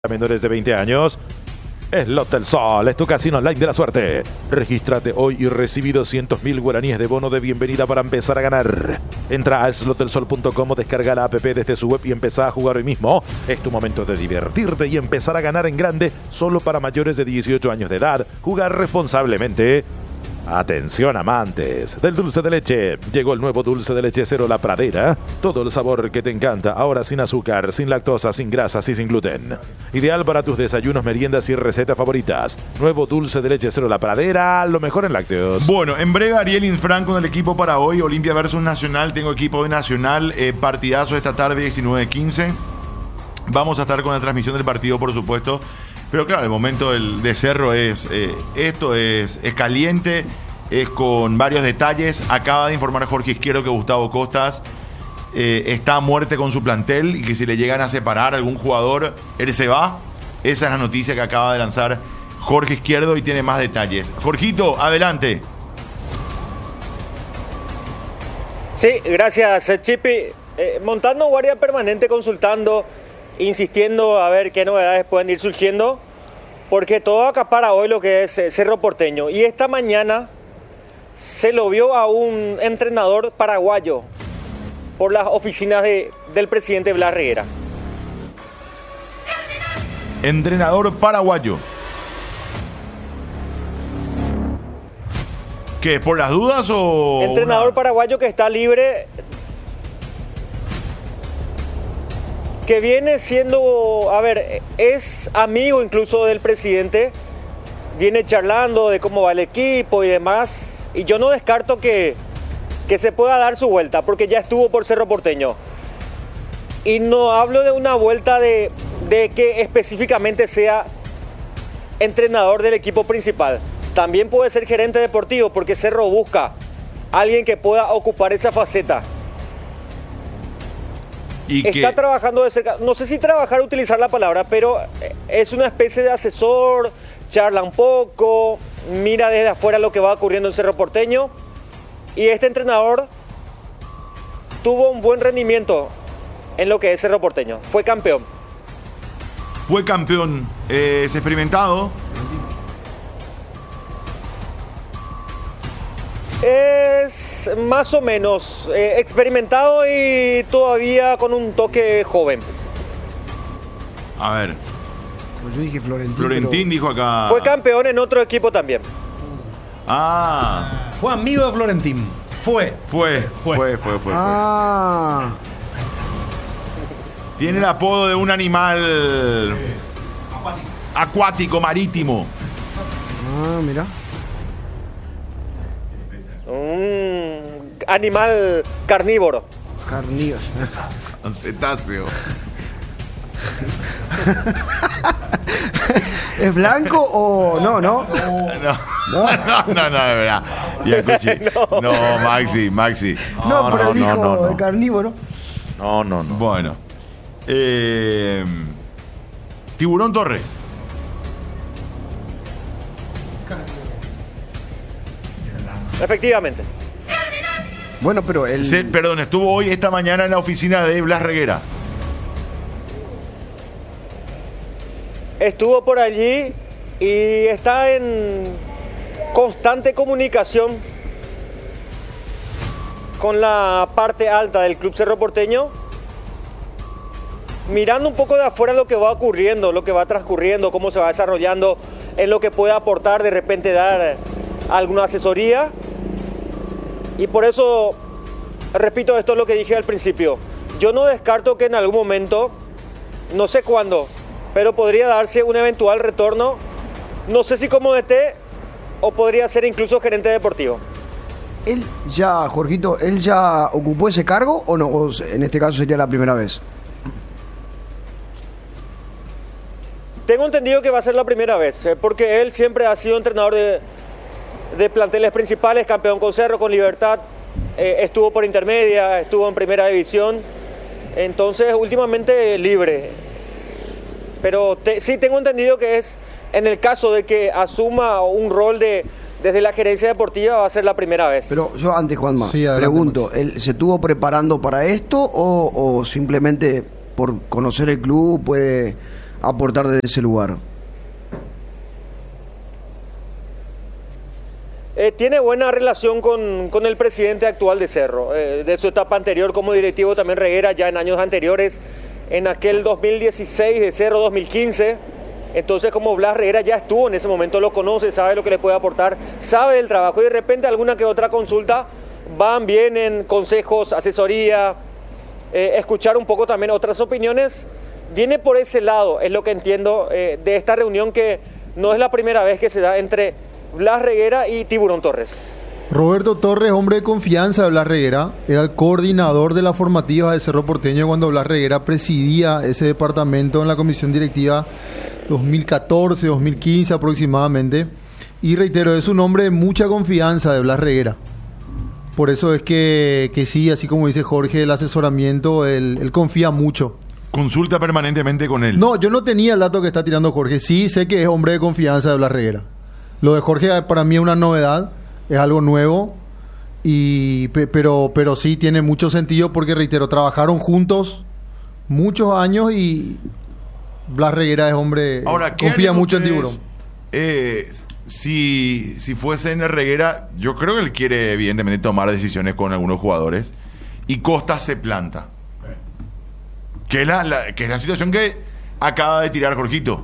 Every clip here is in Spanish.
A menores de 20 años. Slot del Sol es tu casino online de la suerte. Regístrate hoy y recibí 200.000 guaraníes de bono de bienvenida para empezar a ganar. Entra a slotdelsol.com o descarga la app desde su web y empezá a jugar hoy mismo. Es tu momento de divertirte y empezar a ganar en grande, solo para mayores de 18 años de edad. Jugar responsablemente. Atención amantes del dulce de leche, llegó el nuevo dulce de leche Cero La Pradera, todo el sabor que te encanta, ahora sin azúcar, sin lactosa, sin grasas y sin gluten. Ideal para tus desayunos, meriendas y recetas favoritas. Nuevo dulce de leche Cero La Pradera, lo mejor en lácteos. Bueno, en breve Ariel Infran con el equipo para hoy, Olimpia versus Nacional, tengo equipo de Nacional, partidazo esta tarde 19:15. Vamos a estar con la transmisión del partido, por supuesto. Pero claro, el momento de Cerro es caliente, es con varios detalles. Acaba de informar Jorge Izquierdo que Gustavo Costas está a muerte con su plantel y que si le llegan a separar a algún jugador, él se va. Esa es la noticia que acaba de lanzar Jorge Izquierdo y tiene más detalles. Jorgito, adelante. Sí, gracias, Chipi. Montando guardia permanente, consultando, insistiendo a ver qué novedades pueden ir surgiendo, porque todo acapara hoy lo que es Cerro Porteño. Y esta mañana se lo vio a un entrenador paraguayo por las oficinas del presidente Blas Reguera. Entrenador paraguayo. ¿Qué? ¿Por las dudas o...? Entrenador paraguayo que está libre, que viene siendo, es amigo incluso del presidente, viene charlando de cómo va el equipo y demás, y yo no descarto que se pueda dar su vuelta, porque ya estuvo por Cerro Porteño. Y no hablo de una vuelta de que específicamente sea entrenador del equipo principal. También puede ser gerente deportivo, porque Cerro busca a alguien que pueda ocupar esa faceta. Está trabajando de cerca, no sé si trabajar utilizar la palabra, pero es una especie de asesor, charla un poco, mira desde afuera lo que va ocurriendo en Cerro Porteño. Y este entrenador tuvo un buen rendimiento en lo que es Cerro Porteño, fue campeón. Fue campeón, es experimentado. Es más o menos experimentado y todavía con un toque joven. A ver. Pues yo dije Florentín. Florentín dijo acá. Fue campeón en otro equipo también. Ah. Fue amigo de Florentín. Fue. Ah. Tiene el apodo de un animal acuático, marítimo. Ah, mira. Un animal carnívoro. Carnívoro. Un cetáceo. ¿Es blanco o no? No, de verdad. Ya escuché. No, Maxi. No, pero dijo carnívoro. No. Bueno. Tiburón Torres. Efectivamente. Bueno, pero él... Perdón, estuvo hoy, esta mañana, en la oficina de Blas Reguera. Estuvo por allí y está en constante comunicación con la parte alta del Club Cerro Porteño, mirando un poco de afuera lo que va ocurriendo, lo que va transcurriendo, cómo se va desarrollando, en lo que puede aportar, de repente dar alguna asesoría. Y por eso, repito, esto es lo que dije al principio. Yo no descarto que en algún momento, no sé cuándo, pero podría darse un eventual retorno, no sé si como DT o podría ser incluso gerente deportivo. Él ya, Jorgito, ¿él ya ocupó ese cargo o no? O en este caso sería la primera vez. Tengo entendido que va a ser la primera vez, porque él siempre ha sido entrenador de planteles principales, campeón con Cerro, con Libertad, estuvo por intermedia, estuvo en primera división, entonces últimamente libre. Pero sí tengo entendido que es, en el caso de que asuma un rol desde la gerencia deportiva, va a ser la primera vez. Pero yo antes, Juanma, sí, pregunto, ¿él se estuvo preparando para esto o simplemente por conocer el club puede aportar desde ese lugar? Tiene buena relación con el presidente actual de Cerro, de su etapa anterior como directivo también Reguera, ya en años anteriores, en aquel 2016 de Cerro 2015. Entonces, como Blas Reguera ya estuvo en ese momento, lo conoce, sabe lo que le puede aportar, sabe del trabajo, y de repente alguna que otra consulta van, vienen, consejos, asesoría, escuchar un poco también otras opiniones. Viene por ese lado, es lo que entiendo de esta reunión, que no es la primera vez que se da entre Blas Reguera y Tiburón Torres. Roberto Torres, hombre de confianza de Blas Reguera, era el coordinador de la formativa de Cerro Porteño cuando Blas Reguera presidía ese departamento en la comisión directiva 2014, 2015 aproximadamente. Y reitero, es un hombre de mucha confianza de Blas Reguera. Por eso es que sí, así como dice Jorge, el asesoramiento, él confía mucho. Consulta permanentemente con él. No, yo no tenía el dato que está tirando Jorge. Sí, sé que es hombre de confianza de Blas Reguera. Lo de Jorge para mí es una novedad, es algo nuevo, pero sí tiene mucho sentido porque, reitero, trabajaron juntos muchos años y Blas Reguera es hombre, ahora, confía mucho en Tiburón. Si fuese en Reguera, yo creo que él quiere evidentemente tomar decisiones con algunos jugadores y Costa se planta. Que es la situación que acaba de tirar Jorgito.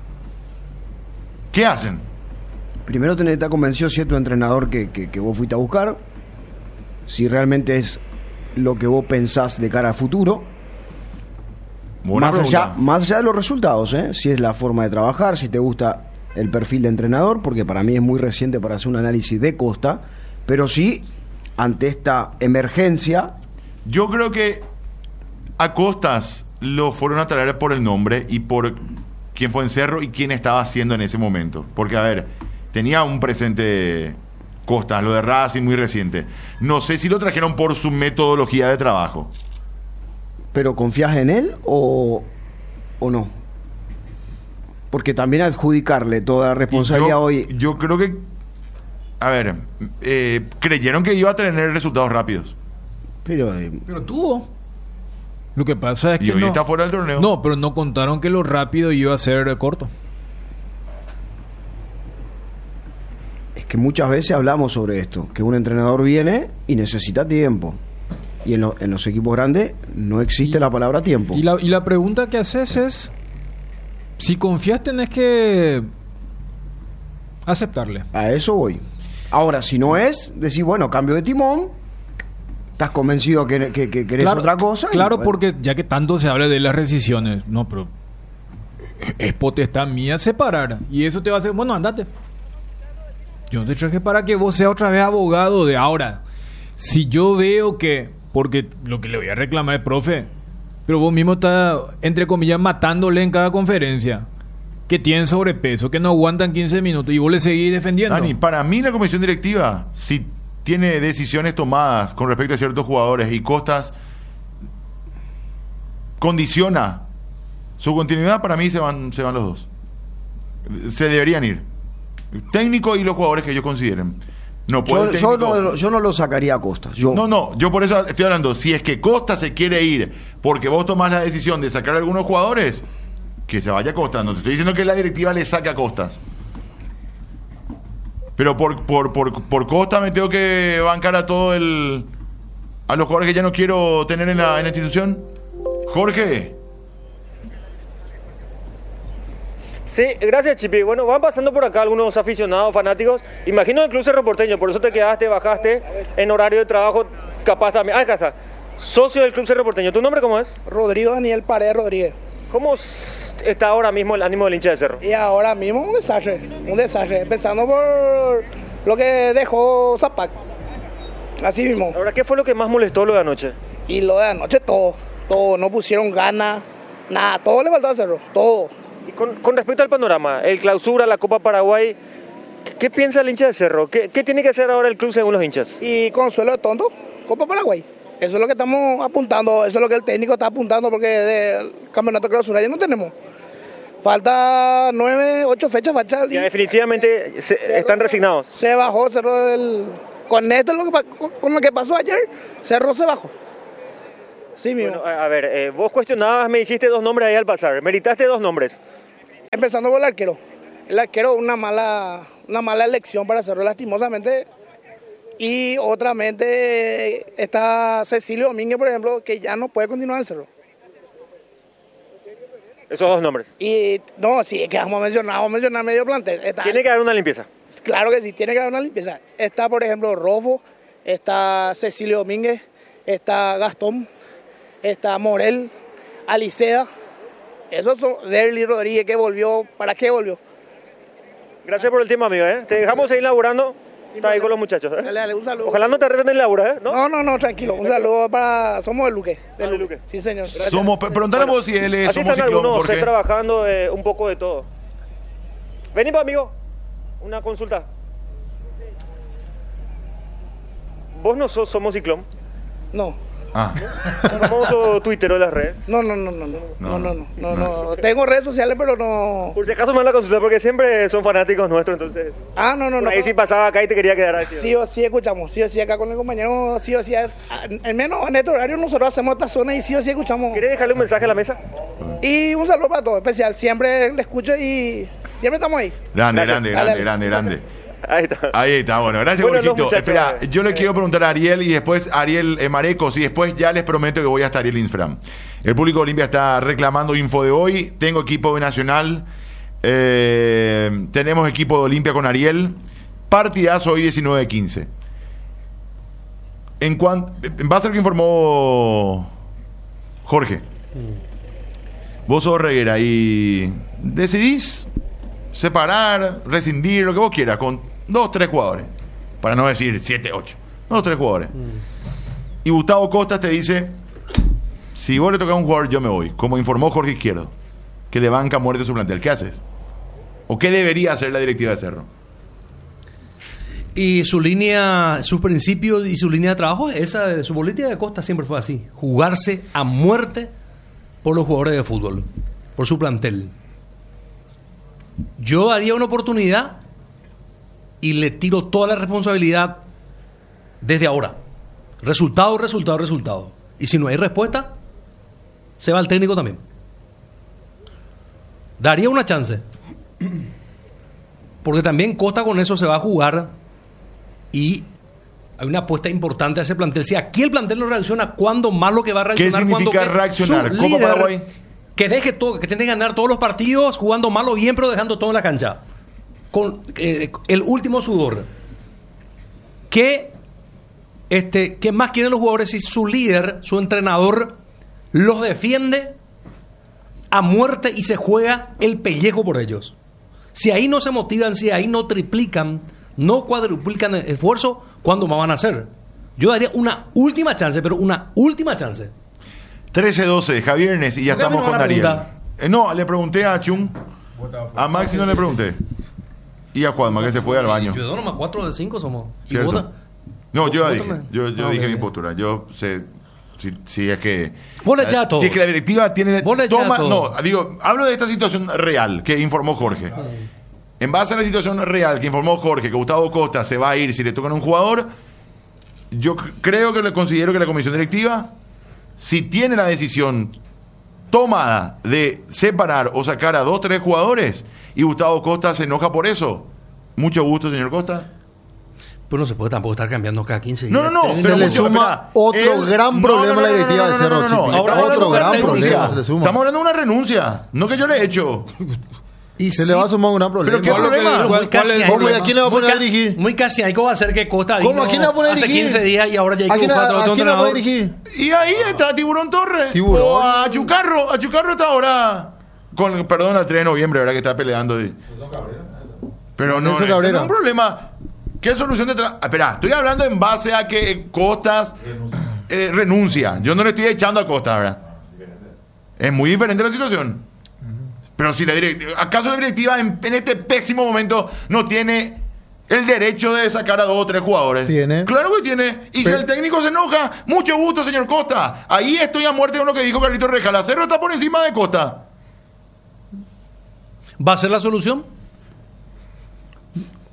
¿Qué hacen? Primero tenés que estar convencido si es tu entrenador que vos fuiste a buscar, si realmente es lo que vos pensás de cara al futuro. Buena pregunta. Más allá de los resultados, si es la forma de trabajar, si te gusta el perfil de entrenador, porque para mí es muy reciente para hacer un análisis de Costa, pero sí, ante esta emergencia... Yo creo que a Costas lo fueron a traer por el nombre y por quién fue en Cerro y quién estaba haciendo en ese momento. Porque, a ver, tenía un presente Costas, lo de Racing muy reciente. No sé si lo trajeron por su metodología de trabajo. ¿Pero confías en él o no? Porque también adjudicarle toda la responsabilidad hoy... Yo creo que... A ver, creyeron que iba a tener resultados rápidos. Pero tuvo. Lo que pasa es que y hoy está fuera del torneo. No, pero no contaron que lo rápido iba a ser corto. Es que muchas veces hablamos sobre esto, que un entrenador viene y necesita tiempo. Y en los equipos grandes no existe la palabra tiempo. Y la pregunta que haces es, si confías tenés que aceptarle. A eso voy. Ahora, si no es, decir, bueno, cambio de timón, estás convencido que querés otra cosa. Claro, bueno, porque ya que tanto se habla de las rescisiones, no, pero es potestad mía separar. Y eso te va a hacer, bueno, andate. Yo no te traje para que vos seas otra vez abogado de ahora. Si yo veo que, porque lo que le voy a reclamar es, profe, pero vos mismo estás, entre comillas, matándole en cada conferencia, que tienen sobrepeso, que no aguantan 15 minutos, y vos le seguís defendiendo. Dani, para mí la comisión directiva, si tiene decisiones tomadas con respecto a ciertos jugadores y Costas condiciona su continuidad, para mí se van los dos. Se deberían ir. El técnico y los jugadores que ellos consideren. No puede yo no lo sacaría a Costa. No, yo por eso estoy hablando. Si es que Costa se quiere ir porque vos tomás la decisión de sacar a algunos jugadores, que se vaya a Costa. No te estoy diciendo que la directiva le saque a Costas. Pero por Costa me tengo que bancar a todo a los jugadores que ya no quiero tener en la institución. Jorge. Sí, gracias, Chipi. Bueno, van pasando por acá algunos aficionados, fanáticos. Imagino el Club Cerro Porteño, por eso te quedaste, bajaste en horario de trabajo, capaz también. Acá está, socio del Club Cerro Porteño. ¿Tu nombre cómo es? Rodrigo Daniel Paredes Rodríguez. ¿Cómo está ahora mismo el ánimo del hincha de Cerro? Y ahora mismo un desastre, empezando por lo que dejó Zapac. Así mismo. Ahora, ¿qué fue lo que más molestó lo de anoche? Y lo de anoche todo, no pusieron ganas, nada, todo le faltó a Cerro, todo. Y con respecto al panorama, el clausura, la Copa Paraguay, ¿qué piensa el hincha de Cerro? ¿Qué tiene que hacer ahora el club según los hinchas? Y consuelo de tonto, Copa Paraguay. Eso es lo que estamos apuntando, eso es lo que el técnico está apuntando, porque del campeonato de clausura ya no tenemos. Falta 9, 8 fechas para echar. Ya definitivamente están resignados. Se bajó Cerro con esto, con lo que pasó ayer, Cerro se bajó. Sí, mismo. Bueno, a ver, vos cuestionabas, me dijiste 2 nombres ahí al pasar. Meritaste 2 nombres. Empezando por el arquero. El arquero una mala elección para Cerro, lastimosamente. Y otramente está Cecilio Domínguez, por ejemplo, que ya no puede continuar en Cerro. Esos 2 nombres. Y no, sí, que vamos a mencionar medio plantel. Tiene que haber una limpieza. Claro que sí, tiene que haber una limpieza. Está, por ejemplo, Rofo, está Cecilio Domínguez, está Gastón, está Morel, Aliceda. Esos son Derly Rodríguez, que volvió. ¿Para qué volvió? Gracias por el tiempo, amigo. Te dejamos seguir laburando. Está ahí con los muchachos. Dale, un saludo. Ojalá no te reten en labura, ¿no? No, tranquilo. Un saludo para... Somos de Luque. De Luque. Sí, señor. Gracias. Preguntale vos si él es Así Somos están Ciclón, algunos Jorge. trabajando un poco de todo. Vení, pa, amigo. Una consulta. ¿Vos no sos Somos Ciclón? No. Ah, Un famoso tuitero de las redes. No. Tengo redes sociales, pero no... Por si acaso me la consulta, porque siempre son fanáticos nuestros, entonces... No. Por ahí sí pasaba acá y te quería quedar aquí. Sí o sí escuchamos, sí o sí acá con el compañero, sí o sí, al menos en este horario nosotros hacemos esta zona y sí o sí escuchamos. ¿Querés dejarle un mensaje a la mesa? Y un saludo para todos, especial, siempre le escucho y siempre estamos ahí. grande. Ahí está. Bueno, gracias, Bueno, Jorgito. los muchachos, Espera, yo le quiero preguntar a Ariel y después Ariel Marecos y después ya les prometo que voy hasta Ariel Infram. El público de Olimpia está reclamando info de hoy. Tengo equipo de Nacional. Tenemos equipo de Olimpia con Ariel. Partidazo hoy 19-15. En base a lo que informó Jorge, vos sos Reguera y decidís separar, rescindir, lo que vos quieras, con 2, 3 jugadores. Para no decir 7, 8. 2, 3 jugadores. Y Gustavo Costas te dice: si vos le tocas a un jugador, yo me voy. Como informó Jorge Izquierdo, que le banca a muerte su plantel. ¿Qué haces? ¿O qué debería hacer la directiva de Cerro? Y su línea, sus principios y su línea de trabajo, su política de Costa siempre fue así: jugarse a muerte por los jugadores de fútbol, por su plantel. Yo daría una oportunidad y le tiro toda la responsabilidad desde ahora. Resultado. Y si no hay respuesta, se va el técnico también. Daría una chance. Porque también Costa con eso se va a jugar y hay una apuesta importante a ese plantel. Si aquí el plantel no reacciona, ¿cuándo más lo que va a reaccionar? ¿Qué significa cuando reaccionar? Su ¿Copa líder, Paraguay? que deje todo, que tiene que ganar todos los partidos, jugando mal o bien, pero dejando todo en la cancha. Con el último sudor. ¿Qué más quieren los jugadores si su líder, su entrenador, los defiende a muerte y se juega el pellejo por ellos? Si ahí no se motivan, si ahí no triplican, no cuadruplican el esfuerzo, ¿cuándo más van a hacer? Yo daría una última chance, pero una última chance. 13-12, Javier Enes, y ya ¿Por qué estamos me van con a Ariel. preguntar? No, le pregunté a Chum. A Maxi no le pregunté. Y a Juanma, que se fue al baño. Yo nomás 4 de 5 somos. ¿Y ¿Cierto? vota? No, yo ya dije. Vótame. Yo dije ok. mi postura. Yo sé. Si es que. Vos le echás a todos. Si es que la directiva tiene. Vos le echás a todos. No, digo, hablo de esta situación real que informó Jorge. En base a la situación real que informó Jorge, que Gustavo Costa se va a ir si le tocan a un jugador, yo creo que le considero que la comisión directiva, si tiene la decisión tomada de separar o sacar a 2, 3 jugadores y Gustavo Costa se enoja por eso, mucho gusto, señor Costa. Pero no se puede tampoco estar cambiando cada 15 días. No. Se pero le mucho- suma espera, otro gran problema a la directiva de Cerro Chipi. Estamos Otro hablando de una gran renuncia. problema se le suma. Estamos hablando de una renuncia, no que yo le he hecho. Y Se sí, le va a sumar un gran problema. ¿Pero qué ¿Cuál es el- problema? cuál- cuál es el casi- ¿Cómo y a problema? quién le va a poner a Muy dirigir? Muy casi hay que va a hacer que Costa ¿Cómo? vino ¿A quién le va a poner a hace dirigir? 15 días y ahora ya hay ¿A que quién buscar otro le va a entrenador. dirigir? Y ahí está Tiburón Torres. Tiburón. O a Chucarro. A Chucarro está ahora con, perdón, al 3 de noviembre, ¿verdad? Que está peleando. Pero no, Nelson ese no Cabrera. es un problema. ¿Qué solución de espera, estoy hablando en base a que Costas renuncia. Yo no le estoy echando a Costas, ¿verdad? Es muy diferente la situación. Pero si ¿acaso la directiva en este pésimo momento no tiene el derecho de sacar a 2 o 3 jugadores? Tiene. Claro que tiene. Y si el técnico se enoja, mucho gusto, señor Costa. Ahí estoy a muerte con lo que dijo Carlito Reja. La Cerro está por encima de Costa. ¿Va a ser la solución?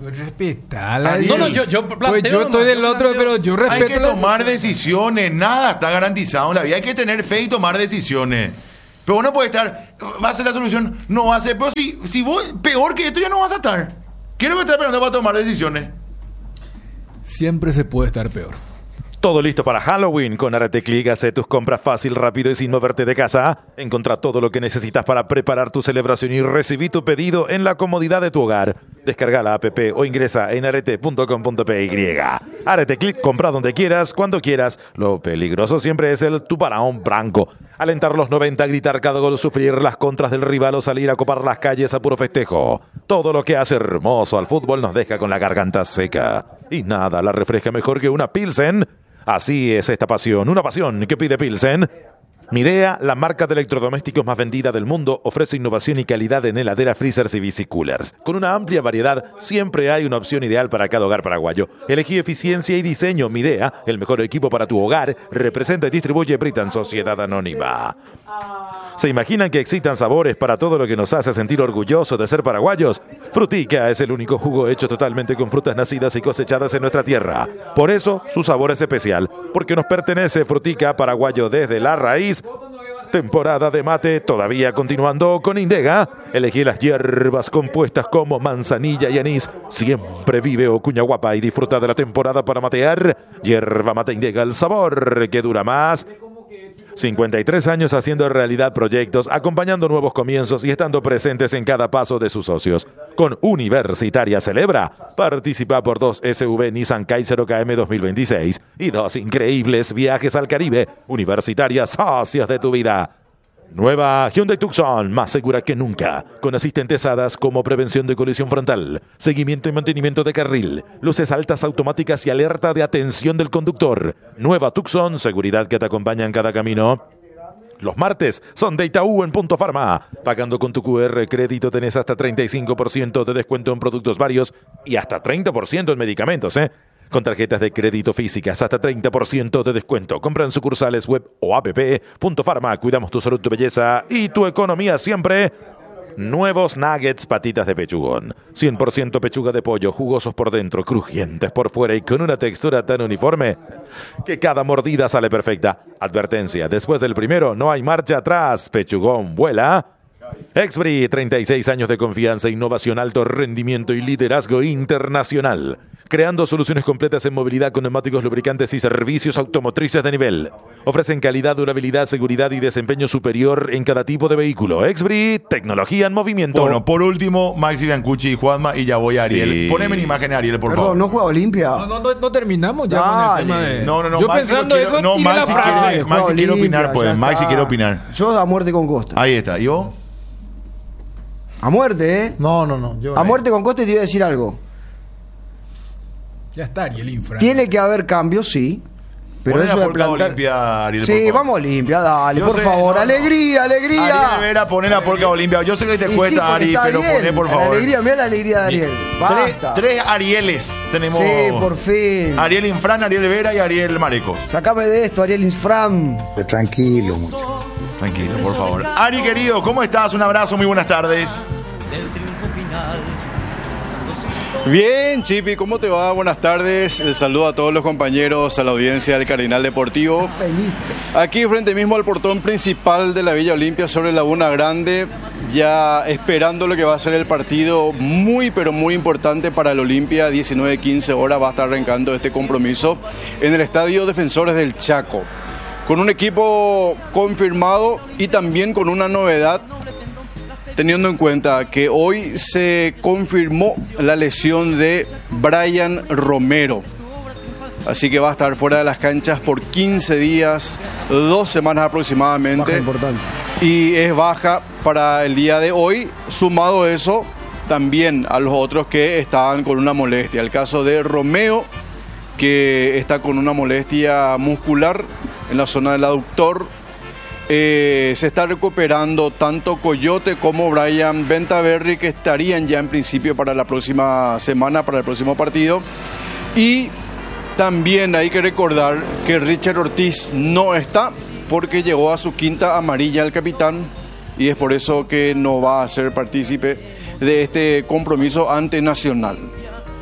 Respetala. Ariel. No, yo Pues planteo yo estoy nomás, del yo otro, planteo. pero yo respeto. Hay que las tomar decisiones, nada está garantizado en la vida. Hay que tener fe y tomar decisiones. Pero uno puede estar, va a ser la solución, no va a ser. Pero si vos, peor que esto, ya no vas a estar. Quiero que estés esperando para tomar decisiones. Siempre se puede estar peor. Todo listo para Halloween. Con Arete Click hace tus compras fácil, rápido y sin moverte de casa. Encontrá todo lo que necesitas para preparar tu celebración y recibí tu pedido en la comodidad de tu hogar. Descarga la app o ingresa en arete.com.py. Arete Click, compra donde quieras, cuando quieras. Lo peligroso siempre es el tubarón blanco. Alentar los 90, gritar cada gol, sufrir las contras del rival o salir a copar las calles a puro festejo. Todo lo que hace hermoso al fútbol nos deja con la garganta seca. Y nada la refresca mejor que una Pilsen. Así es esta pasión, una pasión que pide Pilsen. Midea, la marca de electrodomésticos más vendida del mundo, ofrece innovación y calidad en heladeras, freezers y bicicoolers. Con una amplia variedad, siempre hay una opción ideal para cada hogar paraguayo. Elegí eficiencia y diseño. Midea, el mejor equipo para tu hogar, representa y distribuye Britan Sociedad Anónima. ¿Se imaginan que existan sabores para todo lo que nos hace sentir orgullosos de ser paraguayos? Frutica es el único jugo hecho totalmente con frutas nacidas y cosechadas en nuestra tierra. Por eso, su sabor es especial, porque nos pertenece Frutica, paraguayo desde la raíz. Temporada de mate todavía continuando con Indega. Elegí las hierbas compuestas como manzanilla y anís. Siempre vive Ocuñahuapa y disfruta de la temporada para matear. Hierba mate Indega, el sabor que dura más. 53 años haciendo realidad proyectos, acompañando nuevos comienzos y estando presentes en cada paso de sus socios. Con Universitaria Celebra, participa por 2 SUV Nissan Kaiser OKM 2026 y 2 increíbles viajes al Caribe. Universitaria, socios de tu vida. Nueva Hyundai Tucson, más segura que nunca, con asistentes HADAS como prevención de colisión frontal, seguimiento y mantenimiento de carril, luces altas automáticas y alerta de atención del conductor. Nueva Tucson, seguridad que te acompaña en cada camino. Los martes son de Itaú en Punto Farma. Pagando con tu QR crédito tenés hasta 35% de descuento en productos varios y hasta 30% en medicamentos, Con tarjetas de crédito físicas hasta 30% de descuento. Compra en sucursales web o app. Punto Farma, cuidamos tu salud, tu belleza y tu economía siempre. Nuevos nuggets patitas de pechugón. 100% pechuga de pollo, jugosos por dentro, crujientes por fuera y con una textura tan uniforme que cada mordida sale perfecta. Advertencia, después del primero no hay marcha atrás. Pechugón vuela. Exbri, 36 años de confianza, innovación, alto rendimiento y liderazgo internacional. Creando soluciones completas en movilidad con neumáticos, lubricantes y servicios automotrices de nivel. Ofrecen calidad, durabilidad, seguridad y desempeño superior en cada tipo de vehículo. Exbri, tecnología en movimiento. Bueno, por último, Maxi Biancucci y Juanma, y ya voy a Ariel. Sí. Poneme una imagen a Ariel, por Perdón, favor. ¿no juega Olimpia? No terminamos ya Dale. con el tema de... No, Yo Maxi pensando quiero- eso, no, tiré la Maxi frase. quiere- Juega Maxi quiere Olimpia, opinar, pues. ya Maxi está. quiere opinar. Yo a muerte con Costa. Ahí está. ¿Y vos? A muerte, ¿eh? No. Yo, A muerte con Costa y te iba a decir algo. Ya está, Ariel Infra. Tiene que haber cambios, sí. Pero Poné eso la de polca plantar... Olimpia, Ariel, por Sí, favor. vamos Olimpia, dale, Yo por sé, favor. no. ¡Alegría, alegría! Ariel Vera, poné la polca Olimpia. Yo sé que te Y sí, cuesta, porque Ari, está pero Ariel. poné, por La favor. alegría, mira la alegría de Ariel. Basta. Tres Arieles tenemos. Sí, por fin. Ariel Infran, Ariel Vera y Ariel Marecos. Sacame de esto, Ariel Infram. Tranquilo, muchacho. Tranquilo, por favor. Ari, querido, ¿cómo estás? Un abrazo, muy buenas tardes. Bien, Chipi, ¿cómo te va? Buenas tardes. El saludo a todos los compañeros, a la audiencia del Cardinal Deportivo. Feliz. Aquí frente mismo al portón principal de la Villa Olimpia sobre Laguna Grande, ya esperando lo que va a ser el partido muy pero muy importante para el Olimpia. 19:15 horas va a estar arrancando este compromiso en el Estadio Defensores del Chaco, con un equipo confirmado y también con una novedad, teniendo en cuenta que hoy se confirmó la lesión de Brian Romero. Así que va a estar fuera de las canchas por 15 días, 2 semanas aproximadamente. Baja importante. Y es baja para el día de hoy. Sumado eso también a los otros que estaban con una molestia. El caso de Romeo, que está con una molestia muscular en la zona del aductor. Se está recuperando tanto Coyote como Brian Ventaverri, que estarían ya en principio para la próxima semana, para el próximo partido. Y también hay que recordar que Richard Ortiz no está porque llegó a su quinta amarilla el capitán, y es por eso que no va a ser partícipe de este compromiso ante Nacional.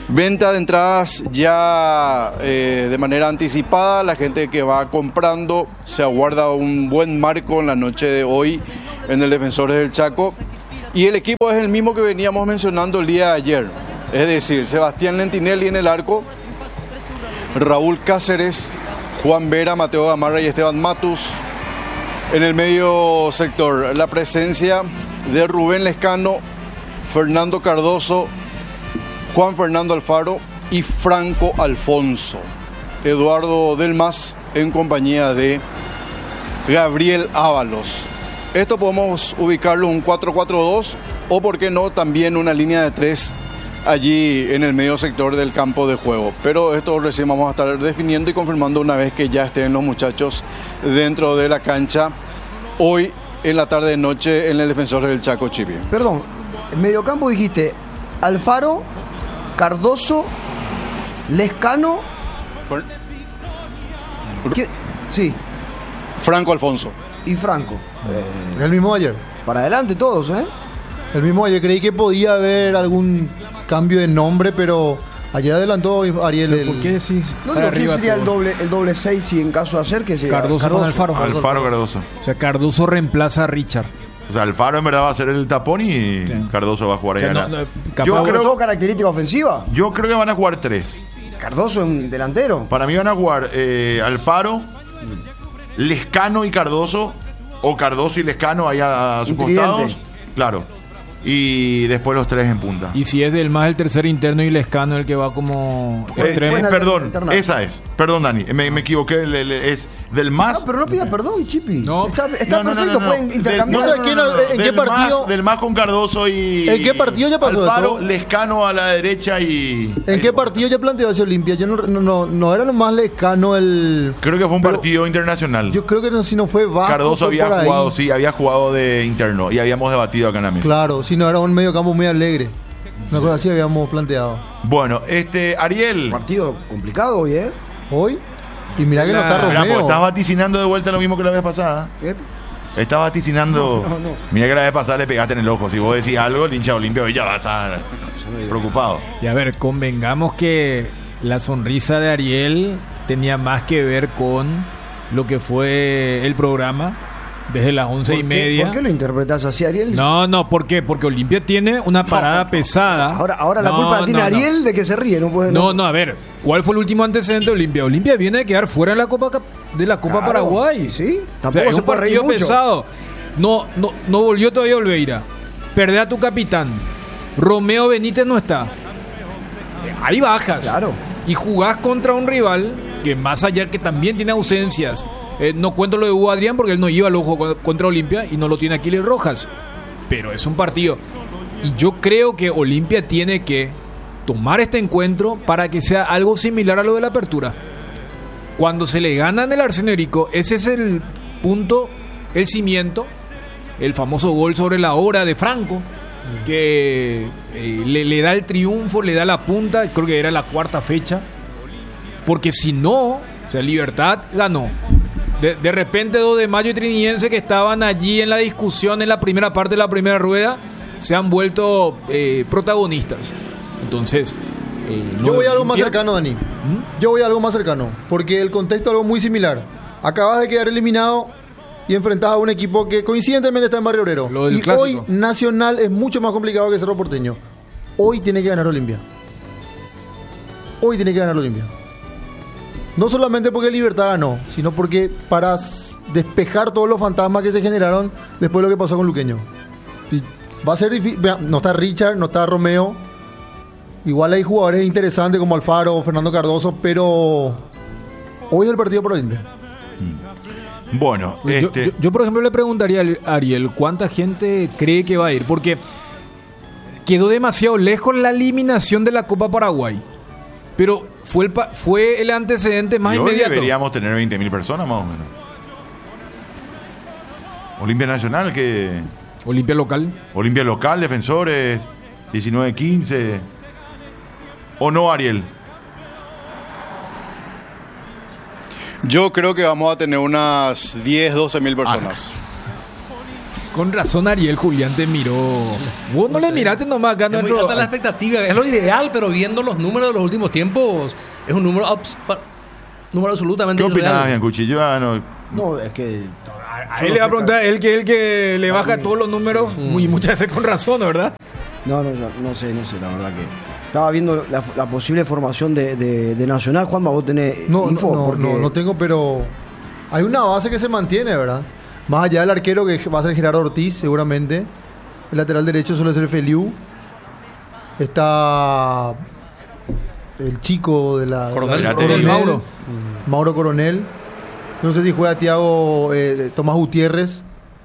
Venta de entradas ya de manera anticipada. La gente que va comprando se aguarda un buen marco en la noche de hoy en el Defensores del Chaco. Y el equipo es el mismo que veníamos mencionando el día de ayer. Es decir, Sebastián Lentinelli en el arco, Raúl Cáceres, Juan Vera, Mateo Gamarra y Esteban Matus. En el medio sector, la presencia de Rubén Lescano, Fernando Cardoso, Juan Fernando Alfaro y Franco Alfonso. Eduardo Delmas en compañía de Gabriel Ábalos. Esto podemos ubicarlo en un 4-4-2 o, por qué no, también una línea de 3 allí en el medio sector del campo de juego. Pero esto recién vamos a estar definiendo y confirmando una vez que ya estén los muchachos dentro de la cancha hoy en la tarde de noche en el Defensores del Chaco, Chipi. Perdón, en mediocampo dijiste Alfaro, Cardoso, Lescano. Sí. Franco Alfonso. Y Franco. El mismo ayer. Para adelante todos, ¿eh? El mismo ayer. Creí que podía haber algún cambio de nombre, pero ayer adelantó Ariel. ¿Por qué decís? No digo, ¿quién sería el doble 6 si en caso de hacer que sea Cardoso con Alfaro. Alfaro Cardoso. O sea, Cardoso reemplaza a Richard. O sea, Alfaro en verdad va a ser el tapón y Cardoso va a jugar ahí. Yo creo todo característica ofensiva. Yo creo que van a jugar 3. Cardoso en delantero. Para mí van a jugar Alfaro, Lescano y Cardoso, o Cardoso y Lescano ahí a sus costados. Claro. Y después los 3 en punta. Y si es del más el tercer interno y Lescano el que va como extremo. Perdón, esa es. Perdón, Dani, me equivoqué. Es del más. No, pero no pidas perdón, Chipi. No. Está perfecto, pueden intercambiar. ¿No sabes en qué partido? Del más con Cardoso y. ¿En qué partido ya pasó Alfaro, esto? Lescano a la derecha y. ¿En qué partido ya planteó ese Olimpia? Yo no era nomás Lescano el. Creo que fue un partido internacional. Yo creo que no, si no fue bajo. Cardoso había jugado, sí, había jugado de interno y habíamos debatido acá en la mesa. Claro, si no era un medio campo muy alegre. Una cosa así habíamos planteado. Bueno, Ariel. Partido complicado hoy, ¿eh? Hoy. Y mirá que no está Mirá, Romeo. estás vaticinando de vuelta lo mismo que la vez pasada. ¿Qué? Estás vaticinando. No. Mirá que la vez pasada le pegaste en el ojo. Si vos decís algo, el hincha de Olimpia hoy ya va a estar preocupado. Y a ver, convengamos que la sonrisa de Ariel tenía más que ver con lo que fue el programa desde las 11:30. ¿Por qué lo interpretas así, Ariel? No, ¿por qué? Porque Olimpia tiene una parada pesada. Ahora la culpa la tiene Ariel de que se ríe, no puede. No, a ver, ¿cuál fue el último antecedente de Olimpia? Olimpia viene de quedar fuera en la Copa Claro, Paraguay. Sí, tampoco o sea, es un partido pesado. No volvió todavía Olveira. Perdés a tu capitán. Romeo Benítez no está. Ahí bajas. Claro. Y jugás contra un rival que más allá que también tiene ausencias. No cuento lo de Hugo Adrián porque él no iba al ojo contra Olimpia y no lo tiene Aquiles Rojas. Pero es un partido. Y yo creo que Olimpia tiene que tomar este encuentro para que sea algo similar a lo de la apertura. Cuando se le gana en el Arsenio Irico, ese es el punto, el cimiento, el famoso gol sobre la hora de Franco, que le da el triunfo, le da la punta, creo que era la 4ª fecha. Porque si no, o sea, Libertad ganó. De repente 2 de Mayo y Trinidense, que estaban allí en la discusión en la primera parte de la primera rueda, se han vuelto protagonistas. Entonces, yo voy a algo más cercano, Dani. Yo voy a algo más cercano, porque el contexto es algo muy similar. Acabas de quedar eliminado y enfrentás a un equipo que coincidentemente está en Barrio Obrero. Y clásico. Hoy Nacional es mucho más complicado que Cerro Porteño. Hoy tiene que ganar Olimpia. No solamente porque Libertad ganó, sino porque para despejar todos los fantasmas que se generaron después de lo que pasó con Luqueño. Y va a ser difícil. No está Richard, no está Romeo. Igual hay jugadores interesantes como Alfaro o Fernando Cardoso, pero hoy es el partido por Olimpia. Bueno, yo, por ejemplo, le preguntaría a Ariel cuánta gente cree que va a ir, porque quedó demasiado lejos la eliminación de la Copa Paraguay. Pero fue el antecedente más inmediato. Deberíamos tener 20.000 personas más o menos. Olimpia Nacional, que... Olimpia local, Defensores, 19-15. ¿O no, Ariel? Yo creo que vamos a tener unas 10, 12 mil personas. Con razón Ariel Julián te miró. Vos no le miraste nomás acá Es muy nuestro... alta la expectativa. Es lo ideal, pero viendo los números de los últimos tiempos, es un número absolutamente ¿Qué opinás, irreal. Biancucci? Yo no... No, es que... A él le va a preguntar, él que le baja todos los números, y muchas veces con razón, ¿verdad? No sé, la verdad que... Estaba viendo la posible formación de Nacional. Juanma, vos tenés info. No tengo, pero hay una base que se mantiene, ¿verdad? Más allá del arquero que va a ser Gerardo Ortiz, seguramente. El lateral derecho suele ser Feliu. Está el chico de la... Coronel Mauro. Mauro Coronel. No sé si juega Tomás Gutiérrez.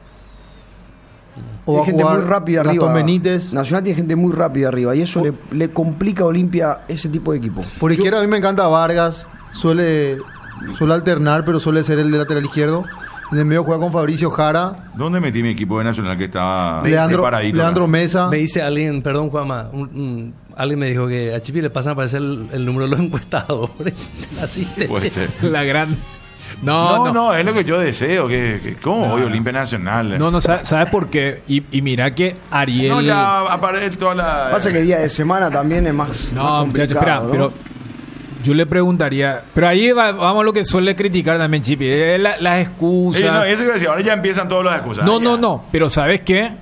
O Tiene gente muy rápida arriba. Gastón Benítez. Nacional tiene gente muy rápida arriba y eso le complica a Olimpia ese tipo de equipo. Por izquierda a mí me encanta Vargas. Suele alternar, pero suele ser el de lateral izquierdo. En el medio juega con Fabricio Jara. ¿Dónde metí mi equipo de Nacional que estaba separadito? Leandro Mesa. Me dice alguien, perdón Juanma, alguien me dijo que a Chipi le pasan a aparecer el número de los encuestadores. Así Puede ser. La gran... No, es lo que yo deseo. ¿Cómo voy a Olimpia Nacional? No, ¿sabes por qué? Y mira que Ariel... No, ya aparece toda la... Pasa que día de semana también es más No, muchachos, espera, ¿no? pero yo le preguntaría... Pero ahí vamos a lo que suele criticar también Chipi, las excusas... no, eso iba a decir, ahora ya empiezan todas las excusas. No, pero ¿sabes qué?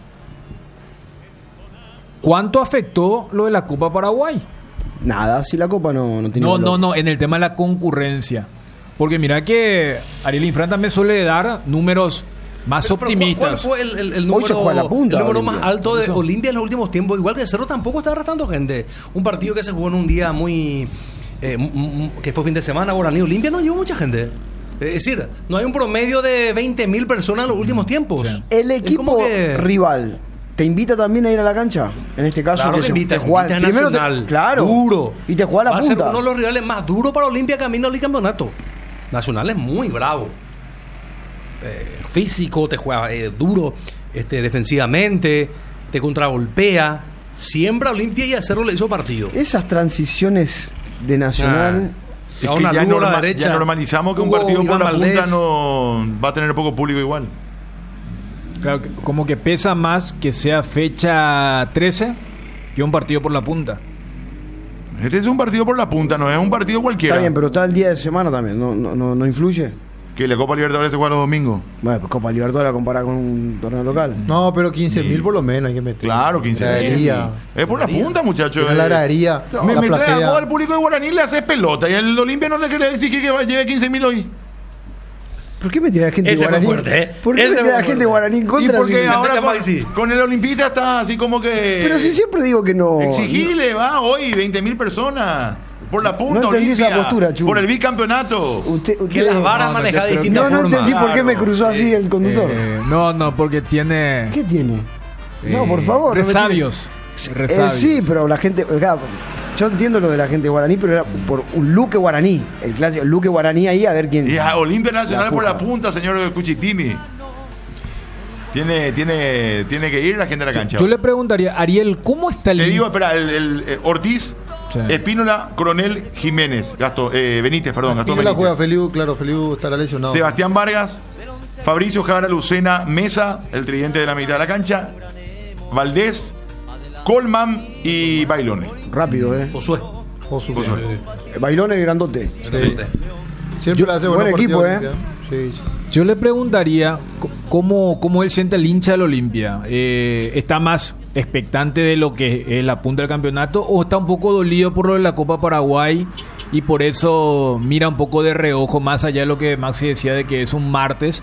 ¿Cuánto afectó lo de la Copa Paraguay? Nada, si la Copa no tiene valor. No, en el tema de la concurrencia. Porque mira que Ariel Infran también suele dar números más optimistas. ¿Cuál fue el Hoy se juega número, la punta, el número Olimpia. más alto de Eso. Olimpia en los últimos tiempos? Igual que Cerro tampoco está arrastrando gente. Un partido que se jugó en un día muy... que fue fin de semana, Guaraní Olimpia no llevó mucha gente. Es decir, no hay un promedio de 20.000 personas en los últimos tiempos. Sí. El Es equipo como que- rival te invita también a ir a la cancha. En este caso, Claro que se- invita, te juega- invita a primero Nacional. claro. Duro. Y te juega a Va la a ser punta. uno de los rivales más duros para Olimpia camino al campeonato. Nacional es muy bravo. Físico, te juega duro, defensivamente, te contragolpea. Siembra Olimpia y a Cerro le hizo partido. Esas transiciones de Nacional. Es A que una ya, Lugo a la derecha. ya normalizamos que un Hugo partido por Iván la Valdés. punta no va a tener poco público igual. Claro, como que pesa más que sea fecha 13 que un partido por la punta. Este es un partido por la punta, no es un partido cualquiera. Está bien, pero está el día de semana también. No influye. Que la Copa Libertadores se juega los domingos. Bueno, pues Copa Libertadores comparada con un torneo local. No, pero 15.000 por lo menos hay que meter. Claro, 15 Gradería. Es por la punta, muchachos. Tiene la gradería. Me la trae platea. al público de Guaraní le haces pelota y el Olimpia no le quiere exigir que lleve 15.000 hoy. ¿Por qué me tiene la gente de Ese fue Guaraní? fuerte, ¿eh? ¿Por qué Ese me tiene fue la gente de fuerte. Guaraní en Y contra? porque si- ahora Vete, Maxi. con el Olimpista está así como que... Pero si siempre digo que no. Exigile, va, hoy 20.000 personas. Por la punta, No entendí esa Olimpia. postura, Chu. Por el bicampeonato. Usted, Que las varas manejadas de distintas No formas. entendí por qué me cruzó así el conductor. No, porque tiene... ¿Qué tiene? No, por favor. no me Resabios. tiene- Resabios. Sí, pero la gente. Claro, yo entiendo lo de la gente de Guaraní, pero era por un Luque Guaraní. El clásico, el Luque Guaraní ahí, a ver quién. Y a Olimpia Nacional La por la puja. punta, señor Cuchitini. Tiene que ir la gente a la cancha. Yo le preguntaría, Ariel, ¿cómo está el... Le digo, espera, el Ortiz, Sí. Espínola, Coronel, Jiménez, Benítez, perdón, Gastón ¿Quién la juega? Benítez. Feliu estará lesionado. Sebastián Vargas, Fabricio Jara, Lucena, Mesa, el tridente de la mitad de la cancha, Valdés, Colman y Bailone. Rápido, Josué. Josu. Bailón el grandote. Sí. Siempre le hace buen buenos equipo, partidos, Olimpia. Sí. Yo le preguntaría cómo él siente el hincha del Olimpia. ¿Está más expectante de lo que es la punta del campeonato o está un poco dolido por lo de la Copa Paraguay y por eso mira un poco de reojo más allá de lo que Maxi decía de que es un martes?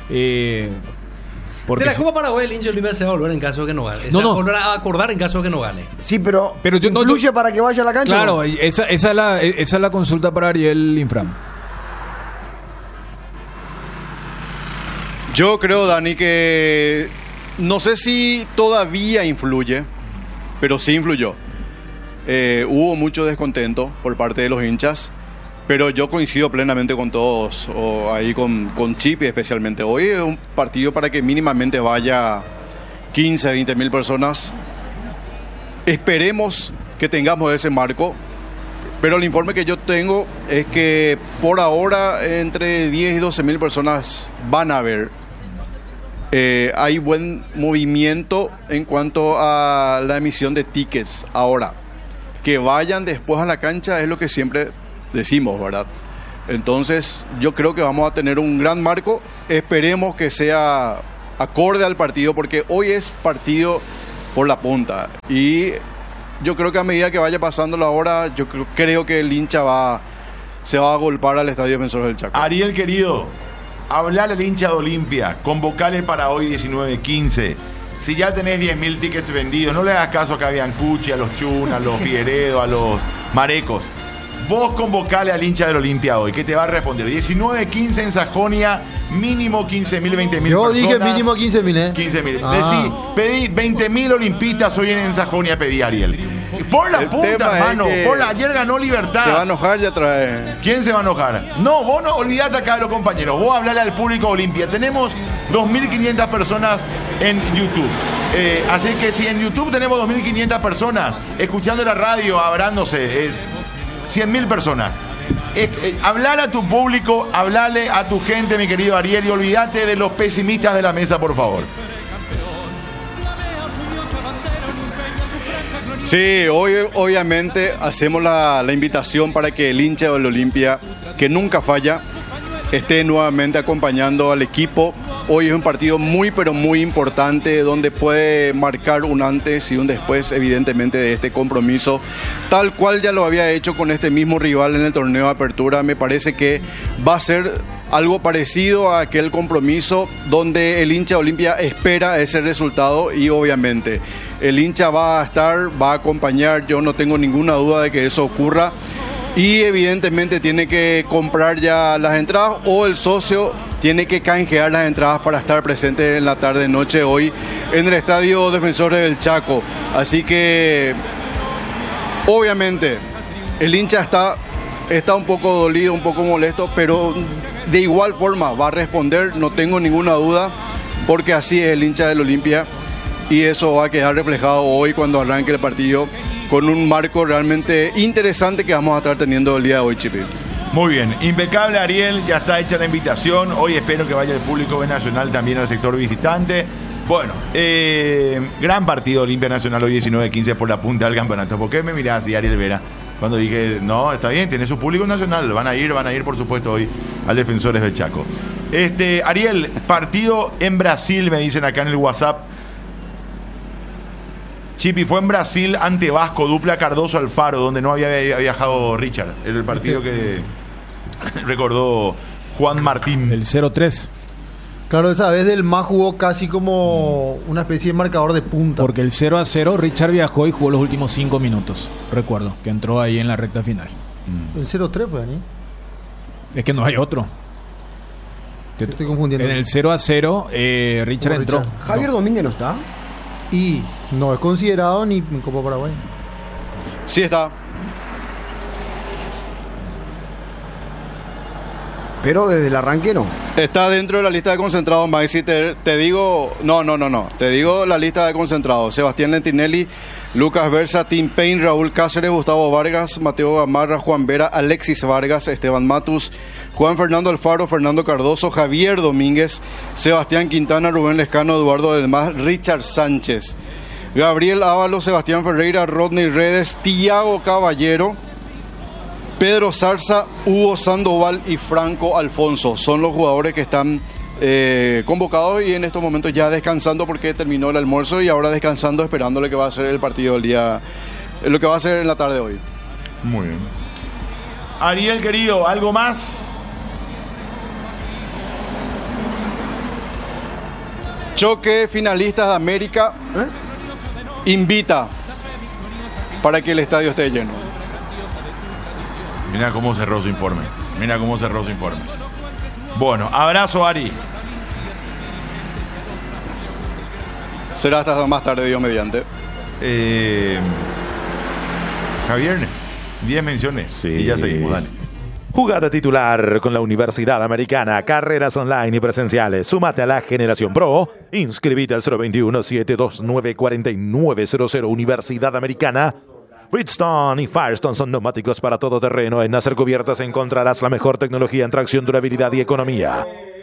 Porque De la Copa Paraguay, el hincha de Olimpia se va a volver en caso de que no gane. No. Se va a volver a acordar en caso de que no gane. Sí, pero yo no- influye para que vaya a la cancha. Claro, ¿no? esa es la consulta para Ariel Infram. Yo creo, Dani, que no sé si todavía influye, pero sí influyó. Hubo mucho descontento por parte de los hinchas, pero yo coincido plenamente con todos, o ahí con Chipi especialmente. Hoy es un partido para que mínimamente vaya 15, 20 mil personas. Esperemos que tengamos ese marco, pero el informe que yo tengo es que por ahora entre 10 y 12 mil personas van a haber. Hay buen movimiento en cuanto a la emisión de tickets. Ahora, que vayan después a la cancha es lo que siempre decimos, ¿verdad? Entonces, yo creo que vamos a tener un gran marco. Esperemos que sea acorde al partido, porque hoy es partido por la punta. Y yo creo que a medida que vaya pasando la hora, yo creo que el hincha se va a golpar al Estadio Defensores del Chaco. Ariel, querido, hablarle al hincha de Olimpia, convocale para hoy 19:15. Si ya tenés 10.000 tickets vendidos, no le hagas caso a Cabiancucci, a los Chun, a los Figueredo, a los Marecos. Vos convocale al hincha del Olimpia hoy, que te va a responder. 19:15 en Sajonia, mínimo 15.000, 20.000 Yo personas. dije mínimo 15.000, ¿eh? 15.000. Ah. Decí, pedí 20.000 olimpistas hoy en Sajonia, pedí, Ariel. Por la El punta, tema es hermano. que Por la, ayer ganó Libertad. Se va a enojar ya trae. ¿Quién se va a enojar? No, vos no, olvidate acá de los compañeros. Vos hablale al público de Olimpia. Tenemos 2.500 personas en YouTube. Así que si en YouTube tenemos 2.500 personas escuchando la radio, hablándose, es 100.000 personas. Hablar a tu público, hablarle a tu gente, mi querido Ariel, y olvídate de los pesimistas de la mesa, por favor. Sí, hoy obviamente hacemos la invitación para que el hincha del Olimpia, que nunca falla, esté nuevamente acompañando al equipo. Hoy es un partido muy pero muy importante, donde puede marcar un antes y un después, evidentemente, de este compromiso, tal cual ya lo había hecho con este mismo rival en el torneo de apertura. Me parece que va a ser algo parecido a aquel compromiso donde el hincha de Olimpia espera ese resultado, y obviamente el hincha va a acompañar. Yo no tengo ninguna duda de que eso ocurra. Y evidentemente tiene que comprar ya las entradas, o el socio tiene que canjear las entradas para estar presente en la tarde-noche hoy en el Estadio Defensores del Chaco. Así que obviamente el hincha está un poco dolido, un poco molesto, pero de igual forma va a responder, no tengo ninguna duda, porque así es el hincha del Olimpia, y eso va a quedar reflejado hoy cuando arranque el partido, con un marco realmente interesante que vamos a estar teniendo el día de hoy, Chipi. Muy bien, impecable, Ariel, ya está hecha la invitación. Hoy espero que vaya el público nacional también al sector visitante. Bueno, gran partido Olimpia Nacional hoy 19:15 por la punta del campeonato. ¿Por qué me mirás así, Ariel Vera? Cuando dije, no, está bien, tiene su público nacional, van a ir por supuesto hoy al Defensores del Chaco. Ariel, partido en Brasil, me dicen acá en el WhatsApp. Chipi, fue en Brasil ante Vasco, dupla Cardoso-Alfaro, donde no había viajado Richard. El partido que recordó Juan Martín. El 0-3. Claro, esa vez Del Mas jugó casi como una especie de marcador de punta. Porque el 0-0, Richard viajó y jugó los últimos 5 minutos. Recuerdo, que entró ahí en la recta final. El 0-3, pues, Dani. Es que no hay otro. Estoy confundiendo. En el 0-0, Richard entró. Richard. Javier Domínguez no está. Y no es considerado ni en Copa Paraguay. Sí está. Pero desde el arranque no. Está dentro de la lista de concentrados, Maxi. Te digo... No. Te digo la lista de concentrados. Sebastián Lentinelli, Lucas Berza, Tim Payne, Raúl Cáceres, Gustavo Vargas, Mateo Gamarra, Juan Vera, Alexis Vargas, Esteban Matus, Juan Fernando Alfaro, Fernando Cardoso, Javier Domínguez, Sebastián Quintana, Rubén Lescano, Eduardo Del Mas, Richard Sánchez, Gabriel Ábalos, Sebastián Ferreira, Rodney Redes, Tiago Caballero, Pedro Zarza, Hugo Sandoval y Franco Alfonso. Son los jugadores que están convocados y en estos momentos ya descansando, porque terminó el almuerzo, y ahora descansando, esperando lo que va a ser el partido del día, lo que va a ser en la tarde de hoy. Muy bien. Ariel, querido, ¿algo más? Choque finalistas de América invita para que el estadio esté lleno. Mira cómo cerró su informe. Bueno, abrazo, Ari. Será hasta más tarde, Dios mediante. Javier, 10 menciones. Sí. Y ya seguimos, dale. Jugada titular con la Universidad Americana. Carreras online y presenciales. Súmate a la Generación Pro. Inscribite al 021-729-4900. Universidad Americana. Bridgestone y Firestone son neumáticos para todo terreno. En Nacer Cubiertas encontrarás la mejor tecnología en tracción, durabilidad y economía.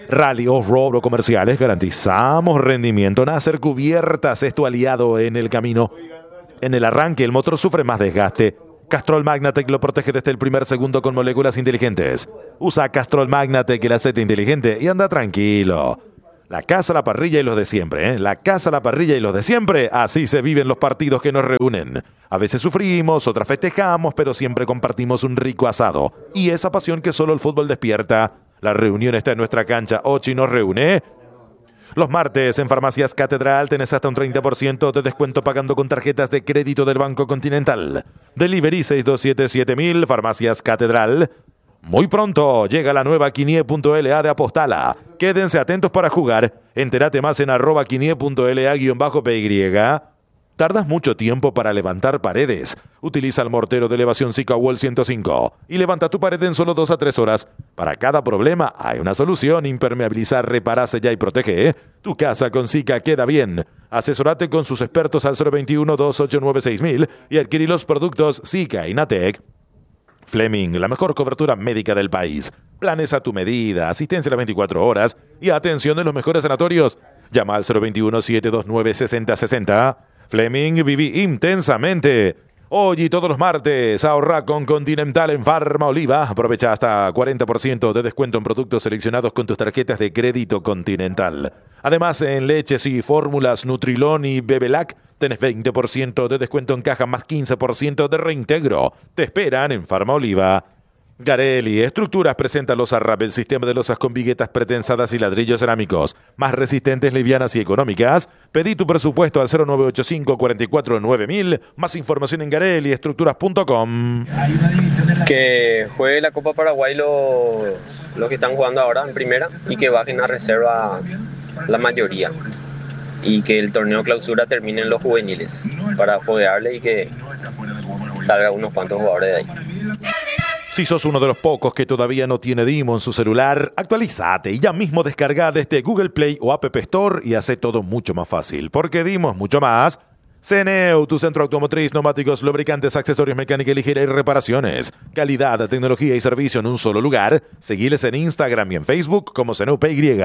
Rally Off-Road o comerciales, garantizamos rendimiento. Nacer Cubiertas es tu aliado en el camino. En el arranque el motor sufre más desgaste. Castrol Magnatec lo protege desde el primer segundo con moléculas inteligentes. Usa Castrol Magnatec, el aceite inteligente, y anda tranquilo. La casa, la parrilla y los de siempre, ¿eh? La casa, la parrilla y los de siempre. Así se viven los partidos que nos reúnen. A veces sufrimos, otras festejamos, pero siempre compartimos un rico asado. Y esa pasión que solo el fútbol despierta. La reunión está en nuestra cancha. Ochi nos reúne. Los martes en Farmacias Catedral tenés hasta un 30% de descuento pagando con tarjetas de crédito del Banco Continental. Delivery 627-7000, Farmacias Catedral. Muy pronto llega la nueva Quinie.la de Apostala. Quédense atentos para jugar. Entérate más en @Quinie.la_PY. ¿Tardas mucho tiempo para levantar paredes? Utiliza el mortero de elevación Sika Wall 105 y levanta tu pared en solo 2 a 3 horas. Para cada problema hay una solución. Impermeabilizar, repara, sella y protege. Tu casa con Sika queda bien. Asesorate con sus expertos al 021-289-6000 y adquirí los productos Sika y Natec. Fleming, la mejor cobertura médica del país. Planes a tu medida, asistencia a las 24 horas y atención en los mejores sanatorios. Llama al 021-729-6060. Fleming, viví intensamente. Hoy y todos los martes, ahorra con Continental en Farma Oliva. Aprovecha hasta 40% de descuento en productos seleccionados con tus tarjetas de crédito Continental. Además, en leches y fórmulas Nutrilón y Bebelac tenés 20% de descuento en caja más 15% de reintegro. Te esperan en Farma Oliva. Garelli Estructuras presenta losa RAP, el sistema de losas con viguetas pretensadas y ladrillos cerámicos, más resistentes, livianas y económicas. Pedí tu presupuesto al 0985 44 9000. Más información en garelliestructuras.com. Que juegue la Copa Paraguay los que están jugando ahora en primera y que bajen a reserva la mayoría. Y que el torneo clausura termine en los juveniles para foguearle y que salga unos cuantos jugadores de ahí. Si sos uno de los pocos que todavía no tiene Dimo en su celular, actualizate y ya mismo descarga desde Google Play o App Store y hace todo mucho más fácil, porque Dimo es mucho más. Ceneu, tu centro automotriz, neumáticos, lubricantes, accesorios, mecánica ligera y reparaciones. Calidad, tecnología y servicio en un solo lugar. Seguiles en Instagram y en Facebook como Ceneu PY.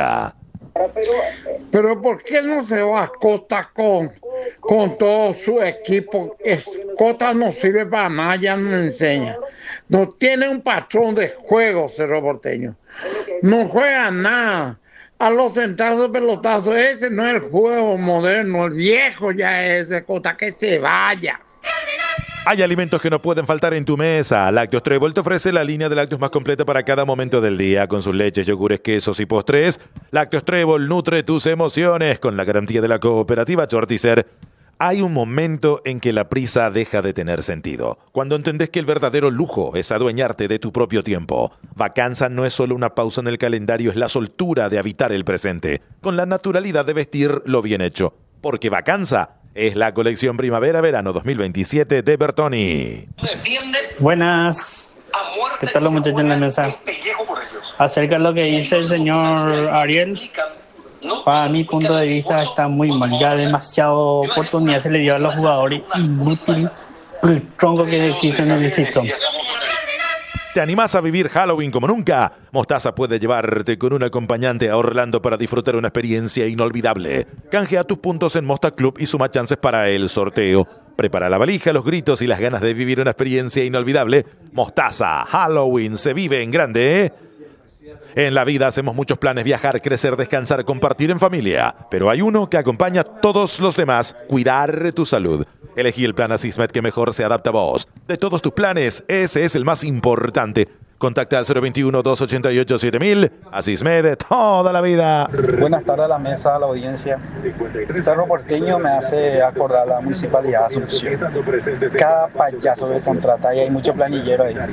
Pero ¿por qué no se va a Cota con todo su equipo? Cota no sirve para nada, ya no enseña. No tiene un patrón de juego, Cerro Porteño. No juega nada. A los centrazos, pelotazos, ese no es el juego moderno, el viejo ya es ese Cota, que se vaya. Hay alimentos que no pueden faltar en tu mesa. Lácteos Trébol te ofrece la línea de lácteos más completa para cada momento del día, con sus leches, yogures, quesos y postres. Lácteos Trébol nutre tus emociones con la garantía de la cooperativa Chortizer. Hay un momento en que la prisa deja de tener sentido, cuando entendés que el verdadero lujo es adueñarte de tu propio tiempo. Vacanza no es solo una pausa en el calendario, es la soltura de habitar el presente, con la naturalidad de vestir lo bien hecho. Porque Vacanza es la colección Primavera-Verano 2027 de Bertoni. Buenas. ¿Qué tal los muchachos en la mesa? Acerca de lo que dice el señor Ariel, para mi punto de vista está muy mal. Ya demasiada oportunidad se le dio a los jugadores. Inútil el tronco que existe en el sistema. ¿Te animás a vivir Halloween como nunca? Mostaza puede llevarte con un acompañante a Orlando para disfrutar una experiencia inolvidable. Canjea tus puntos en Mosta Club y suma chances para el sorteo. Prepara la valija, los gritos y las ganas de vivir una experiencia inolvidable. Mostaza, Halloween se vive en grande, ¿eh? En la vida hacemos muchos planes: viajar, crecer, descansar, compartir en familia. Pero hay uno que acompaña a todos los demás: cuidar tu salud. Elegí el plan Asismed que mejor se adapta a vos. De todos tus planes, ese es el más importante. Contacta al 021-288-7000. Asismed, toda la vida. Buenas tardes a la mesa, a la audiencia. Cerro Porteño me hace acordar a la Municipalidad de Asunción. Cada payaso que contrata, y hay mucho planillero ahí.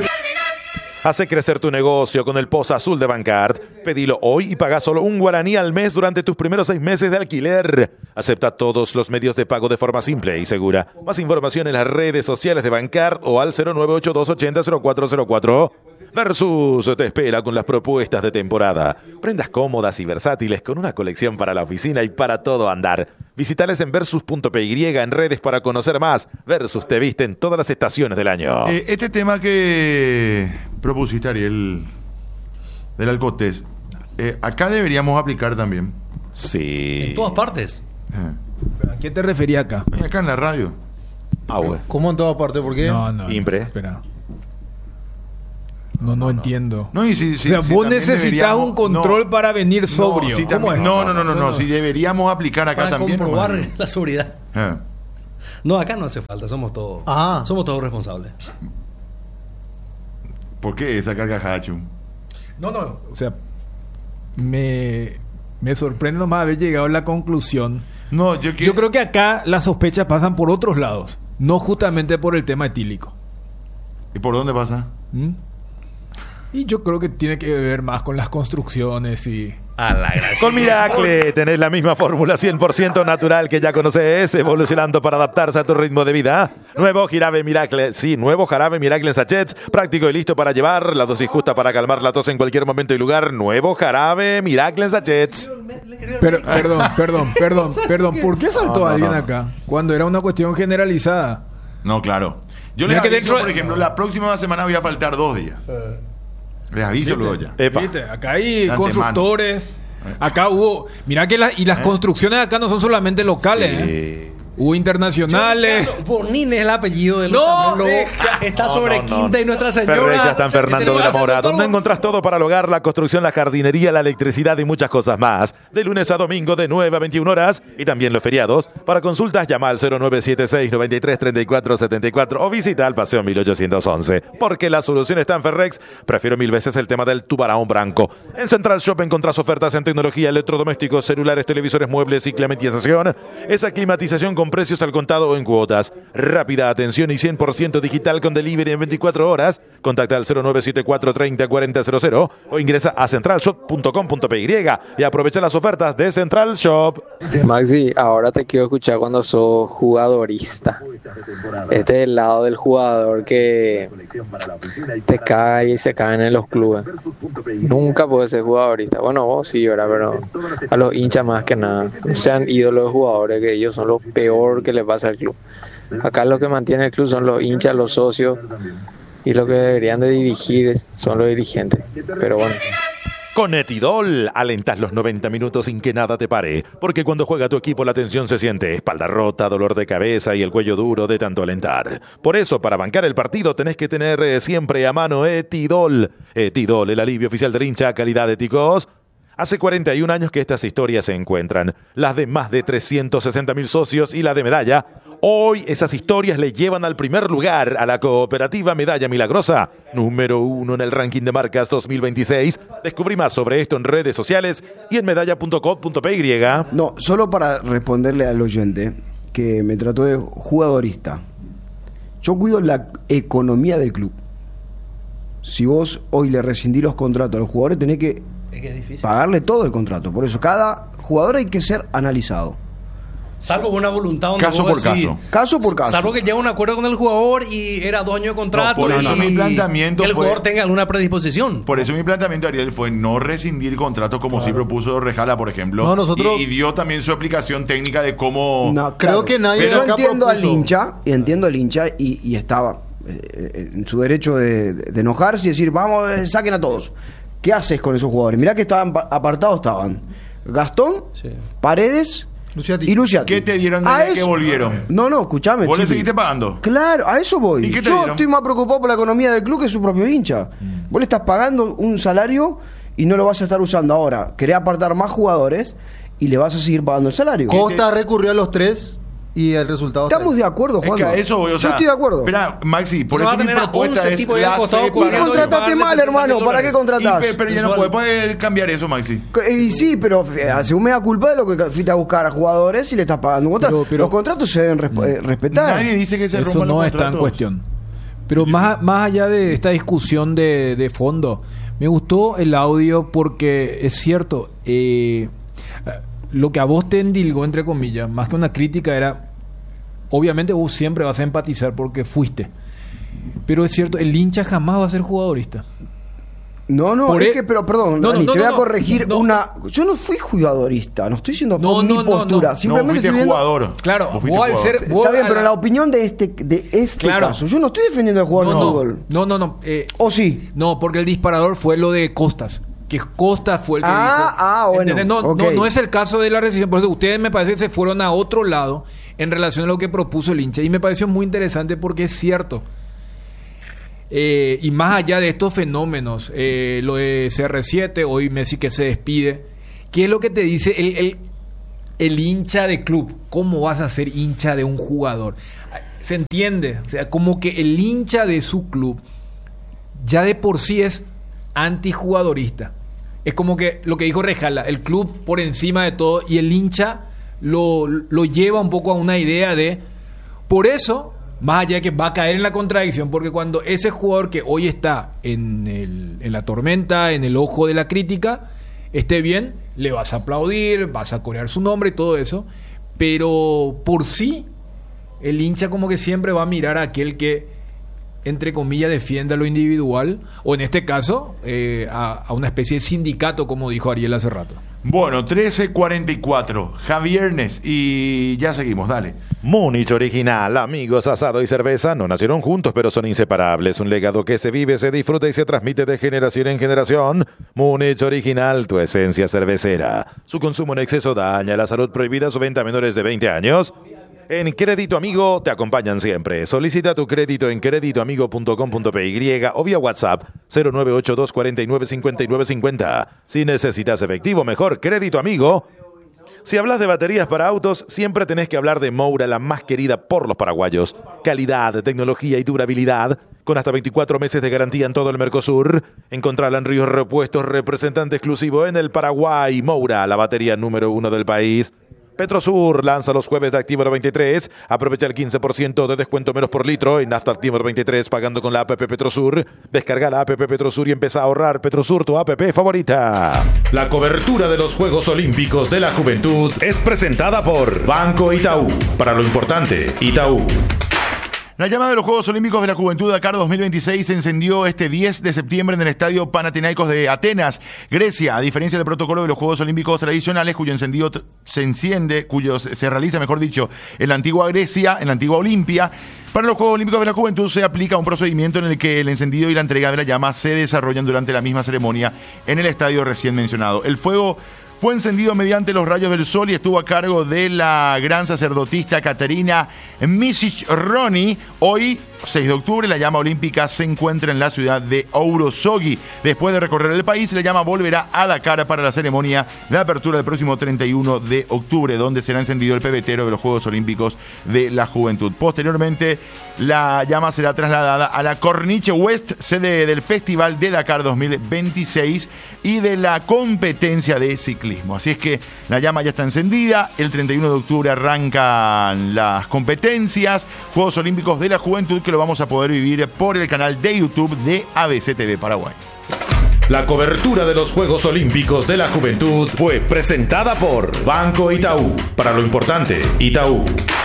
Hace crecer tu negocio con el POS Azul de Bancard. Pedilo hoy y paga solo un guaraní al mes durante tus primeros 6 meses de alquiler. Acepta todos los medios de pago de forma simple y segura. Más información en las redes sociales de Bancard o al 098-280-0404. Versus te espera con las propuestas de temporada. Prendas cómodas y versátiles con una colección para la oficina y para todo andar. Visitales en versus.py en redes para conocer más. Versus te viste en todas las estaciones del año. Este tema que propusiste, Ariel, del Alcotés, Acá deberíamos aplicar también. Sí. En todas partes. ¿A qué te referías acá? Acá en la radio. Güey. ¿Cómo en todas partes? ¿Por qué? No. Impre. Espera. No entiendo. No, y si, O sea, vos necesitas un control para venir sobrio. No, sí, ¿Cómo es? no, si deberíamos aplicar acá Para también. comprobar hermano. la seguridad. Ah. No, acá no hace falta, somos todos responsables. ¿Por qué esa carcajada, Chu? No. O sea, me sorprende nomás haber llegado a la conclusión. No, yo creo que acá las sospechas pasan por otros lados, no justamente por el tema etílico. ¿Y por dónde pasa? Y yo creo que tiene que ver más con las construcciones y... A la gracia. Con Miracle tenés la misma fórmula 100% natural que ya conoces, evolucionando para adaptarse a tu ritmo de vida. Nuevo jarabe Miracle, nuevo jarabe Miracle en sachets, práctico y listo para llevar, la dosis justa para calmar la tos en cualquier momento y lugar. Nuevo jarabe Miracle en sachets. Pero, perdón, ¿por qué saltó alguien acá? Cuando era una cuestión generalizada. No, claro. Yo les aviso, por ejemplo, la próxima semana voy a faltar 2 días. Les aviso luego ya. ¿Viste? Acá hay constructores. Acá hubo... Mirá que las construcciones acá no son solamente locales. Hubo internacionales. Bonín es el apellido de los está sobre Quinta y Nuestra Señora. Ferreira está en Fernando de la Mora, donde encontrás todo para el hogar, la construcción, la jardinería, la electricidad y muchas cosas más. De lunes a domingo de 9 a 21 horas y también los feriados. Para consultas llama al 0976 93 34 74 o visita el Paseo 1811. Porque la solución está en Ferrex. Prefiero 1000 veces el tema del tubarón branco. En Central Shop encontrás ofertas en tecnología, electrodomésticos, celulares, televisores, muebles y climatización. Esa climatización con precios al contado o en cuotas. Rápida atención y 100% digital con delivery en 24 horas. Contacta al 0974 30 40 00 o ingresa a centralshop.com.py y aprovecha las ofertas de Central Shop. Maxi, ahora te quiero escuchar cuando sos jugadorista. Este es el lado del jugador que te cae y se caen en los clubes. Nunca puedes ser jugadorista. Bueno, vos sí, ¿verdad? Pero a los hinchas más que nada. No sean ídolos de jugadores, que ellos son los peor que le pasa al club. Acá lo que mantiene el club son los hinchas, los socios, y lo que deberían de dirigir son los dirigentes. Pero bueno. Con Etidol, alentas los 90 minutos sin que nada te pare, porque cuando juega tu equipo la tensión se siente, espalda rota, dolor de cabeza y el cuello duro de tanto alentar. Por eso, para bancar el partido tenés que tener siempre a mano Etidol. Etidol, el alivio oficial del hincha, calidad de ticos. Hace 41 años que estas historias se encuentran, las de más de 360.000 socios y la de Medalla. Hoy esas historias le llevan al primer lugar a la cooperativa Medalla Milagrosa, número 1 en el ranking de marcas 2026. Descubrí más sobre esto en redes sociales y en medalla.com.py. No, solo para responderle al oyente que me trató de jugadorista. Yo cuido la economía del club. Si vos hoy le rescindís los contratos a los jugadores, tenés que pagarle todo el contrato. Por eso cada jugador hay que ser analizado. Salvo una voluntad donde caso por caso. Caso por caso. Salvo que llegue un acuerdo con el jugador y era 2 años de contrato. Por eso mi planteamiento que el jugador tenga alguna predisposición. Por eso mi planteamiento, Ariel, fue no rescindir contratos como sí propuso Rejala, por ejemplo. No, nosotros... y dio también su aplicación técnica de cómo... No, creo que nadie yo acá entiendo propuso. al hincha, y estaba en su derecho de enojarse y decir, vamos, saquen a todos. ¿Qué haces con esos jugadores? Mirá que estaban apartados, estaban Gastón, Paredes y Luciati. ¿Qué te dieron desde que volvieron? No, escuchame. ¿Vos le seguiste pagando? Claro, a eso voy. ¿Y qué te Yo dieron? estoy más preocupado por la economía del club que su propio hincha. Vos le estás pagando un salario y no lo vas a estar usando ahora. Querés apartar más jugadores y le vas a seguir pagando el salario. Costa recurrió a los 3 y el resultado... Estamos de acuerdo, Juan. Es que a eso voy, o sea, yo estoy de acuerdo. Espera, Maxi, por Se va eso a mi tener a propuesta 11 es tipos de la costados Y contrataste mal, hermano. ¿Para qué contratás? Pero ya no puede cambiar eso, Maxi. Y sí, pero asume la culpa de lo que fuiste a buscar a jugadores y le estás pagando un contrato. Pero- los contratos se deben respetar. Nadie dice que se Eso rompan no los está en contratos. cuestión. Pero más allá de esta discusión de fondo, me gustó el audio porque es cierto, lo que a vos te endilgó, entre comillas, más que una crítica, era, obviamente vos siempre vas a empatizar porque fuiste. Pero es cierto, el hincha jamás va a ser jugadorista. No, Por es e- que, pero perdón, No, Dani, no, te voy a no, corregir no. una. Yo no fui jugadorista, no estoy diciendo No, con no, mi no, postura. no. Simplemente fuiste estoy viendo. jugador. Claro, Vos fuiste vos al jugador. ser... vos Está bien, a pero la- la opinión de este Claro. caso, yo no estoy defendiendo el jugador de fútbol. No. ¿O sí? No, porque el disparador fue lo de Costas. que Costa fue el que bueno. ¿entendés? No, Okay. no es el caso de la rescisión. Por eso ustedes me parece que se fueron a otro lado en relación a lo que propuso el hincha. Y me pareció muy interesante porque es cierto. Y más allá de estos fenómenos, lo de CR7, hoy Messi que se despide, ¿qué es lo que te dice el hincha de club? ¿Cómo vas a ser hincha de un jugador? ¿Se entiende? O sea, como que el hincha de su club ya de por sí es antijugadorista. Es como que lo que dijo Rejala, el club por encima de todo, y el hincha lo lleva un poco a una idea de... Por eso, más allá de que va a caer en la contradicción, porque cuando ese jugador que hoy está en la tormenta, en el ojo de la crítica, esté bien, le vas a aplaudir, vas a corear su nombre y todo eso, pero por sí, el hincha como que siempre va a mirar a aquel que, entre comillas, defienda lo individual, o en este caso, a una especie de sindicato, como dijo Ariel hace rato. Bueno, 13:44, Javiernes, y ya seguimos, dale. Múnich Original, amigos, asado y cerveza no nacieron juntos pero son inseparables. Un legado que se vive, se disfruta y se transmite de generación en generación. Múnich Original, tu esencia cervecera. Su consumo en exceso daña la salud. Prohibida su venta a menores de 20 años. En Crédito Amigo te acompañan siempre. Solicita tu crédito en creditoamigo.com.py o vía WhatsApp 0982 49 59 50. Si necesitas efectivo, mejor Crédito Amigo. Si hablas de baterías para autos, siempre tenés que hablar de Moura, la más querida por los paraguayos. Calidad, tecnología y durabilidad, con hasta 24 meses de garantía en todo el Mercosur. Encontrala en Ríos Repuestos, representante exclusivo en el Paraguay. Moura, la batería número 1 del país. Petrosur lanza los jueves de Actívaro 23. Aprovecha el 15% de descuento menos por litro en nafta Actívaro 23 pagando con la app Petrosur. Descarga la app Petrosur y empieza a ahorrar. Petrosur, tu app favorita. La cobertura de los Juegos Olímpicos de la Juventud es presentada por Banco Itaú. Para lo importante, Itaú. La llama de los Juegos Olímpicos de la Juventud Dakar 2026 se encendió este 10 de septiembre en el Estadio Panathinaikos de Atenas, Grecia. A diferencia del protocolo de los Juegos Olímpicos tradicionales, cuyo encendido se realiza, mejor dicho, en la antigua Grecia, en la antigua Olimpia, para los Juegos Olímpicos de la Juventud se aplica un procedimiento en el que el encendido y la entrega de la llama se desarrollan durante la misma ceremonia en el estadio recién mencionado. El fuego fue encendido mediante los rayos del sol y estuvo a cargo de la gran sacerdotista Caterina Misic-Roni. Hoy, 6 de octubre, la llama olímpica se encuentra en la ciudad de Ourosogui. Después de recorrer el país, la llama volverá a Dakar para la ceremonia de apertura del próximo 31 de octubre, donde será encendido el pebetero de los Juegos Olímpicos de la Juventud. Posteriormente, la llama será trasladada a la Corniche West, sede del Festival de Dakar 2026 y de la competencia de ciclismo. Así es que la llama ya está encendida. El 31 de octubre arrancan las competencias, Juegos Olímpicos de la Juventud, que lo vamos a poder vivir por el canal de YouTube de ABC TV Paraguay. La cobertura de los Juegos Olímpicos de la Juventud fue presentada por Banco Itaú. Para lo importante, Itaú.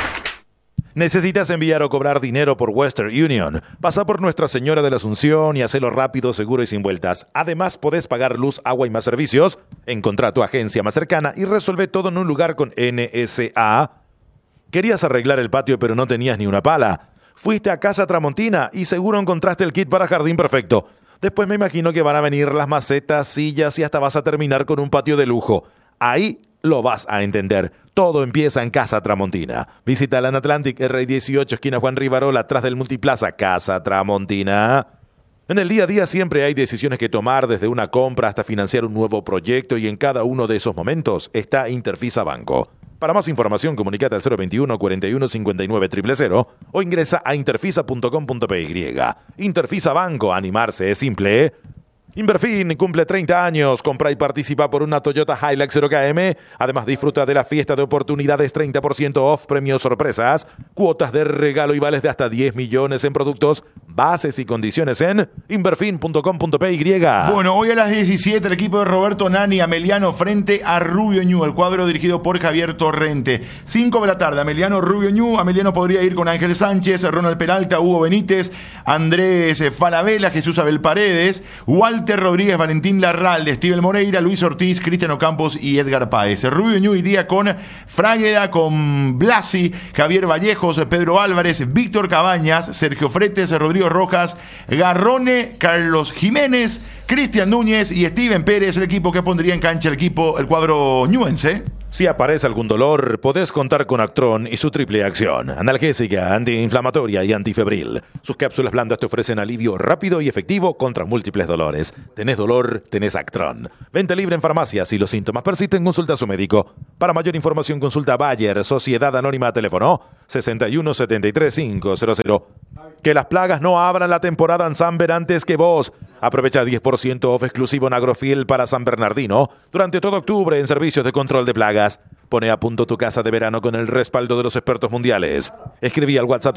¿Necesitas enviar o cobrar dinero por Western Union? Pasa por Nuestra Señora de la Asunción y hacelo rápido, seguro y sin vueltas. Además, podés pagar luz, agua y más servicios. Encontrá tu agencia más cercana y resuelve todo en un lugar con NSA. ¿Querías arreglar el patio pero no tenías ni una pala? Fuiste a Casa Tramontina y seguro encontraste el kit para jardín perfecto. Después me imagino que van a venir las macetas, sillas y hasta vas a terminar con un patio de lujo. Ahí lo vas a entender. Todo empieza en Casa Tramontina. Visítala en Atlantic R18, esquina Juan Rivarola, atrás del Multiplaza. Casa Tramontina. En el día a día siempre hay decisiones que tomar, desde una compra hasta financiar un nuevo proyecto, y en cada uno de esos momentos está Interfisa Banco. Para más información, comunicate al 021 41 59 000 o ingresa a interfisa.com.py. Interfisa Banco, animarse es simple, ¿eh? Inverfin cumple 30 años. Compra y participa por una Toyota Hilux 0KM. Además, disfruta de la fiesta de oportunidades, 30% off, premios sorpresas, cuotas de regalo y vales de hasta 10 millones en productos. Bases y condiciones en inverfin.com.py. Bueno, hoy a las 17 el equipo de Roberto Nani Ameliano frente a Rubio Ñu, el cuadro dirigido por Javier Torrente. 5 de la tarde, Ameliano Rubio Ñu. Ameliano podría ir con Ángel Sánchez, Ronald Peralta, Hugo Benítez, Andrés Falabella, Jesús Abel Paredes, Walter Rodríguez, Valentín Larralde, Steven Moreira, Luis Ortiz, Cristiano Campos y Edgar Páez. Rubio Ñu iría con Frágueda, con Blasi, Javier Vallejos, Pedro Álvarez, Víctor Cabañas, Sergio Fretes, Rodrigo Fabio Rojas, Garrone, Carlos Jiménez, Cristian Núñez y Steven Pérez, el equipo que pondría en cancha el cuadro ñuense. Si aparece algún dolor, podés contar con Actron y su triple acción. Analgésica, antiinflamatoria y antifebril. Sus cápsulas blandas te ofrecen alivio rápido y efectivo contra múltiples dolores. Tenés dolor, tenés Actron. Venta libre en farmacias. Si los síntomas persisten, consulta a su médico. Para mayor información, consulta a Bayer, Sociedad Anónima, teléfono 6173-500. Que las plagas no abran la temporada en Samber antes que vos. Aprovecha 10% off exclusivo en Agrofil para San Bernardino durante todo octubre en servicios de control de plagas. Pone a punto tu casa de verano con el respaldo de los expertos mundiales. Escribí al WhatsApp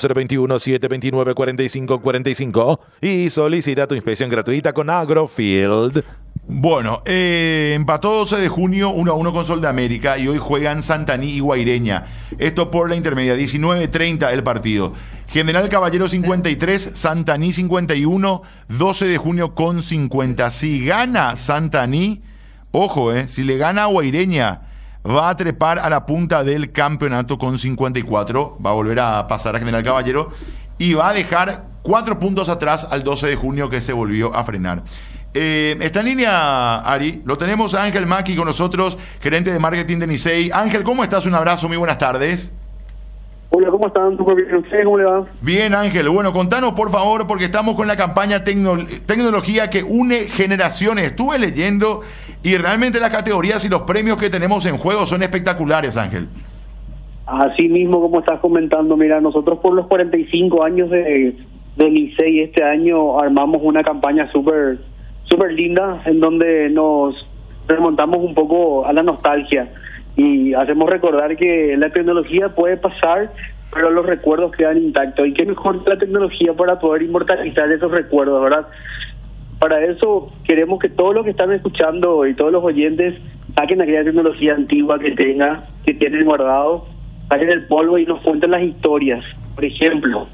021-729-4545 y solicita tu inspección gratuita con Agrofield. Bueno, empató 12 de junio 1-1 con Sol de América y hoy juegan Santaní y Guaireña. Esto por la intermedia, 19:30 el partido. General Caballero 53, Santaní 51, 12 de junio con 50. Si gana Santaní, ojo, si le gana a Guaireña, va a trepar a la punta del campeonato con 54, va a volver a pasar a General Caballero y va a dejar 4 puntos atrás al 12 de junio que se volvió a frenar. Está en línea, Ari, lo tenemos a Ángel Maki con nosotros, gerente de marketing de Nicey. Ángel, ¿cómo estás? Un abrazo, muy buenas tardes. Hola, ¿cómo están? ¿Cómo le va? Bien, Ángel. Bueno, contanos, por favor, porque estamos con la campaña Tecnología que une generaciones. Estuve leyendo y realmente las categorías y los premios que tenemos en juego son espectaculares, Ángel. Así mismo, como estás comentando, mira, nosotros por los 45 años de Licey este año armamos una campaña súper linda en donde nos remontamos un poco a la nostalgia y hacemos recordar que la tecnología puede pasar, pero los recuerdos quedan intactos. Y qué mejor que la tecnología para poder inmortalizar esos recuerdos, ¿verdad? Para eso queremos que todos los que están escuchando y todos los oyentes saquen aquella tecnología antigua que tienen guardado, saquen el polvo y nos cuenten las historias. Por ejemplo,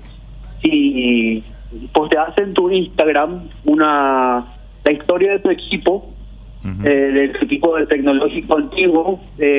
si posteas en tu Instagram la historia de tu equipo, del equipo de tecnológico antiguo,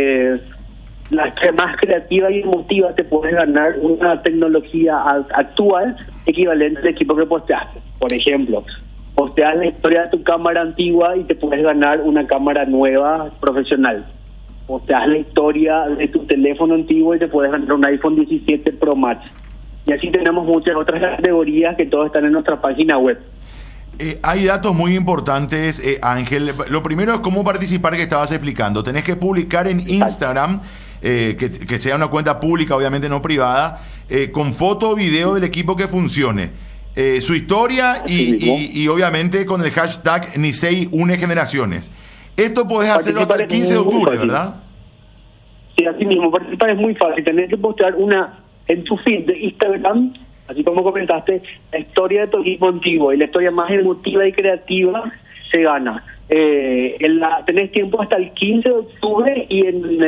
la más creativa y emotiva, te puedes ganar una tecnología actual equivalente al equipo que posteaste. Por ejemplo, posteas la historia de tu cámara antigua y te puedes ganar una cámara nueva profesional. Posteas la historia de tu teléfono antiguo y te puedes ganar un iPhone 17 Pro Max. Y así tenemos muchas otras categorías que todas están en nuestra página web. Hay datos muy importantes, Ángel. Lo primero es cómo participar, que estabas explicando. Tenés que publicar en Instagram, que sea una cuenta pública, obviamente no privada, con foto o video del equipo que funcione. Su historia y obviamente con el hashtag Nicey Une Generaciones. Esto podés hacerlo hasta el 15 de octubre, ¿verdad? Sí, así mismo. Participar es muy fácil. Tenés que postear en tu feed de Instagram, así como comentaste, la historia de tu equipo antiguo, y la historia más emotiva y creativa se gana. Tenés tiempo hasta el 15 de octubre y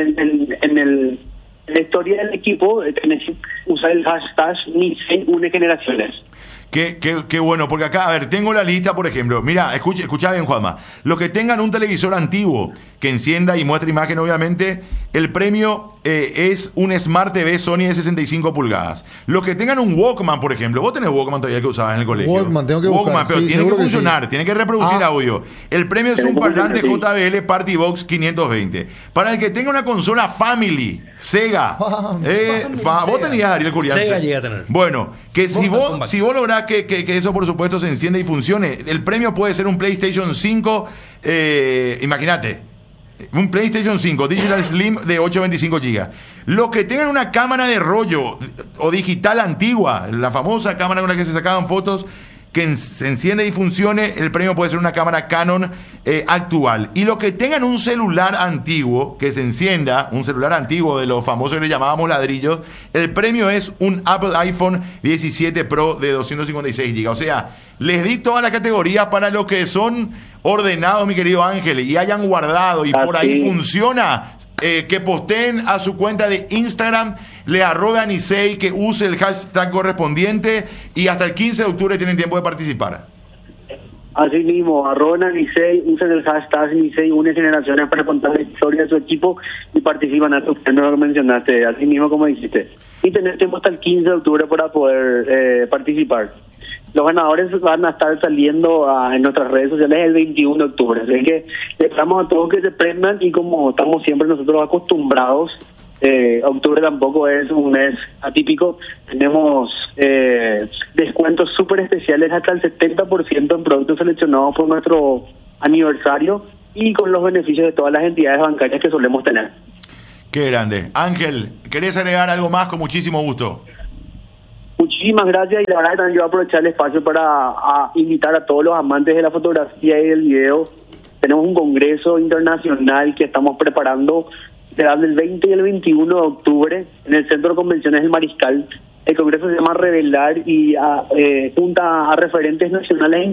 en la historia del equipo tenés que usar el hashtag Nicey Une Generaciones. Qué bueno, porque acá, a ver, tengo la lista, por ejemplo. Mira, escucha bien, Juanma. Los que tengan un televisor antiguo que encienda y muestre imagen, obviamente, el premio es un Smart TV Sony de 65 pulgadas. Los que tengan un Walkman, por ejemplo. Vos tenés Walkman todavía que usabas en el colegio. Walkman, tengo que buscar. Pero sí, tiene que funcionar, sí. tiene que reproducir audio. El premio es un parlante JBL Party Box 520. Para el que tenga una consola Family, Sega. Vos tenías, Ariel Curián. Sega llega a tener. Bueno, que si vos lográs que eso, por supuesto, se encienda y funcione, el premio puede ser un PlayStation 5, imagínate, un PlayStation 5 Digital Slim de 825 GB. Los que tengan una cámara de rollo o digital antigua, la famosa cámara con la que se sacaban fotos, que se enciende y funcione, el premio puede ser una cámara Canon actual. Y los que tengan un celular antiguo que se encienda, un celular antiguo de los famosos que le llamábamos ladrillos, el premio es un Apple iPhone 17 Pro de 256 GB. O sea, les di todas las categorías para los que son ordenados, mi querido Ángel, y hayan guardado y por ahí funciona. Que posteen a su cuenta de Instagram, le arrobe a Nicey, que use el hashtag correspondiente y hasta el 15 de octubre tienen tiempo de participar. Así mismo, arroben a Nicey, usen el hashtag Nicey Une Generaciones para contar la historia de su equipo y participan a tu no lo mencionaste, así mismo como dijiste. Y tenés tiempo hasta el 15 de octubre para poder participar. Los ganadores van a estar saliendo en nuestras redes sociales el 21 de octubre. Así que le esperamos a todos que se prendan y como estamos siempre nosotros acostumbrados, octubre tampoco es un mes atípico. Tenemos descuentos súper especiales hasta el 70% en productos seleccionados por nuestro aniversario y con los beneficios de todas las entidades bancarias que solemos tener. Qué grande. Ángel, ¿querés agregar algo más? Con muchísimo gusto. Muchísimas gracias y la verdad también yo voy a aprovechar el espacio para invitar a todos los amantes de la fotografía y del video. Tenemos un congreso internacional que estamos preparando, será el 20 y el 21 de octubre en el Centro de Convenciones del Mariscal. El congreso se llama Revelar y junta a referentes nacionales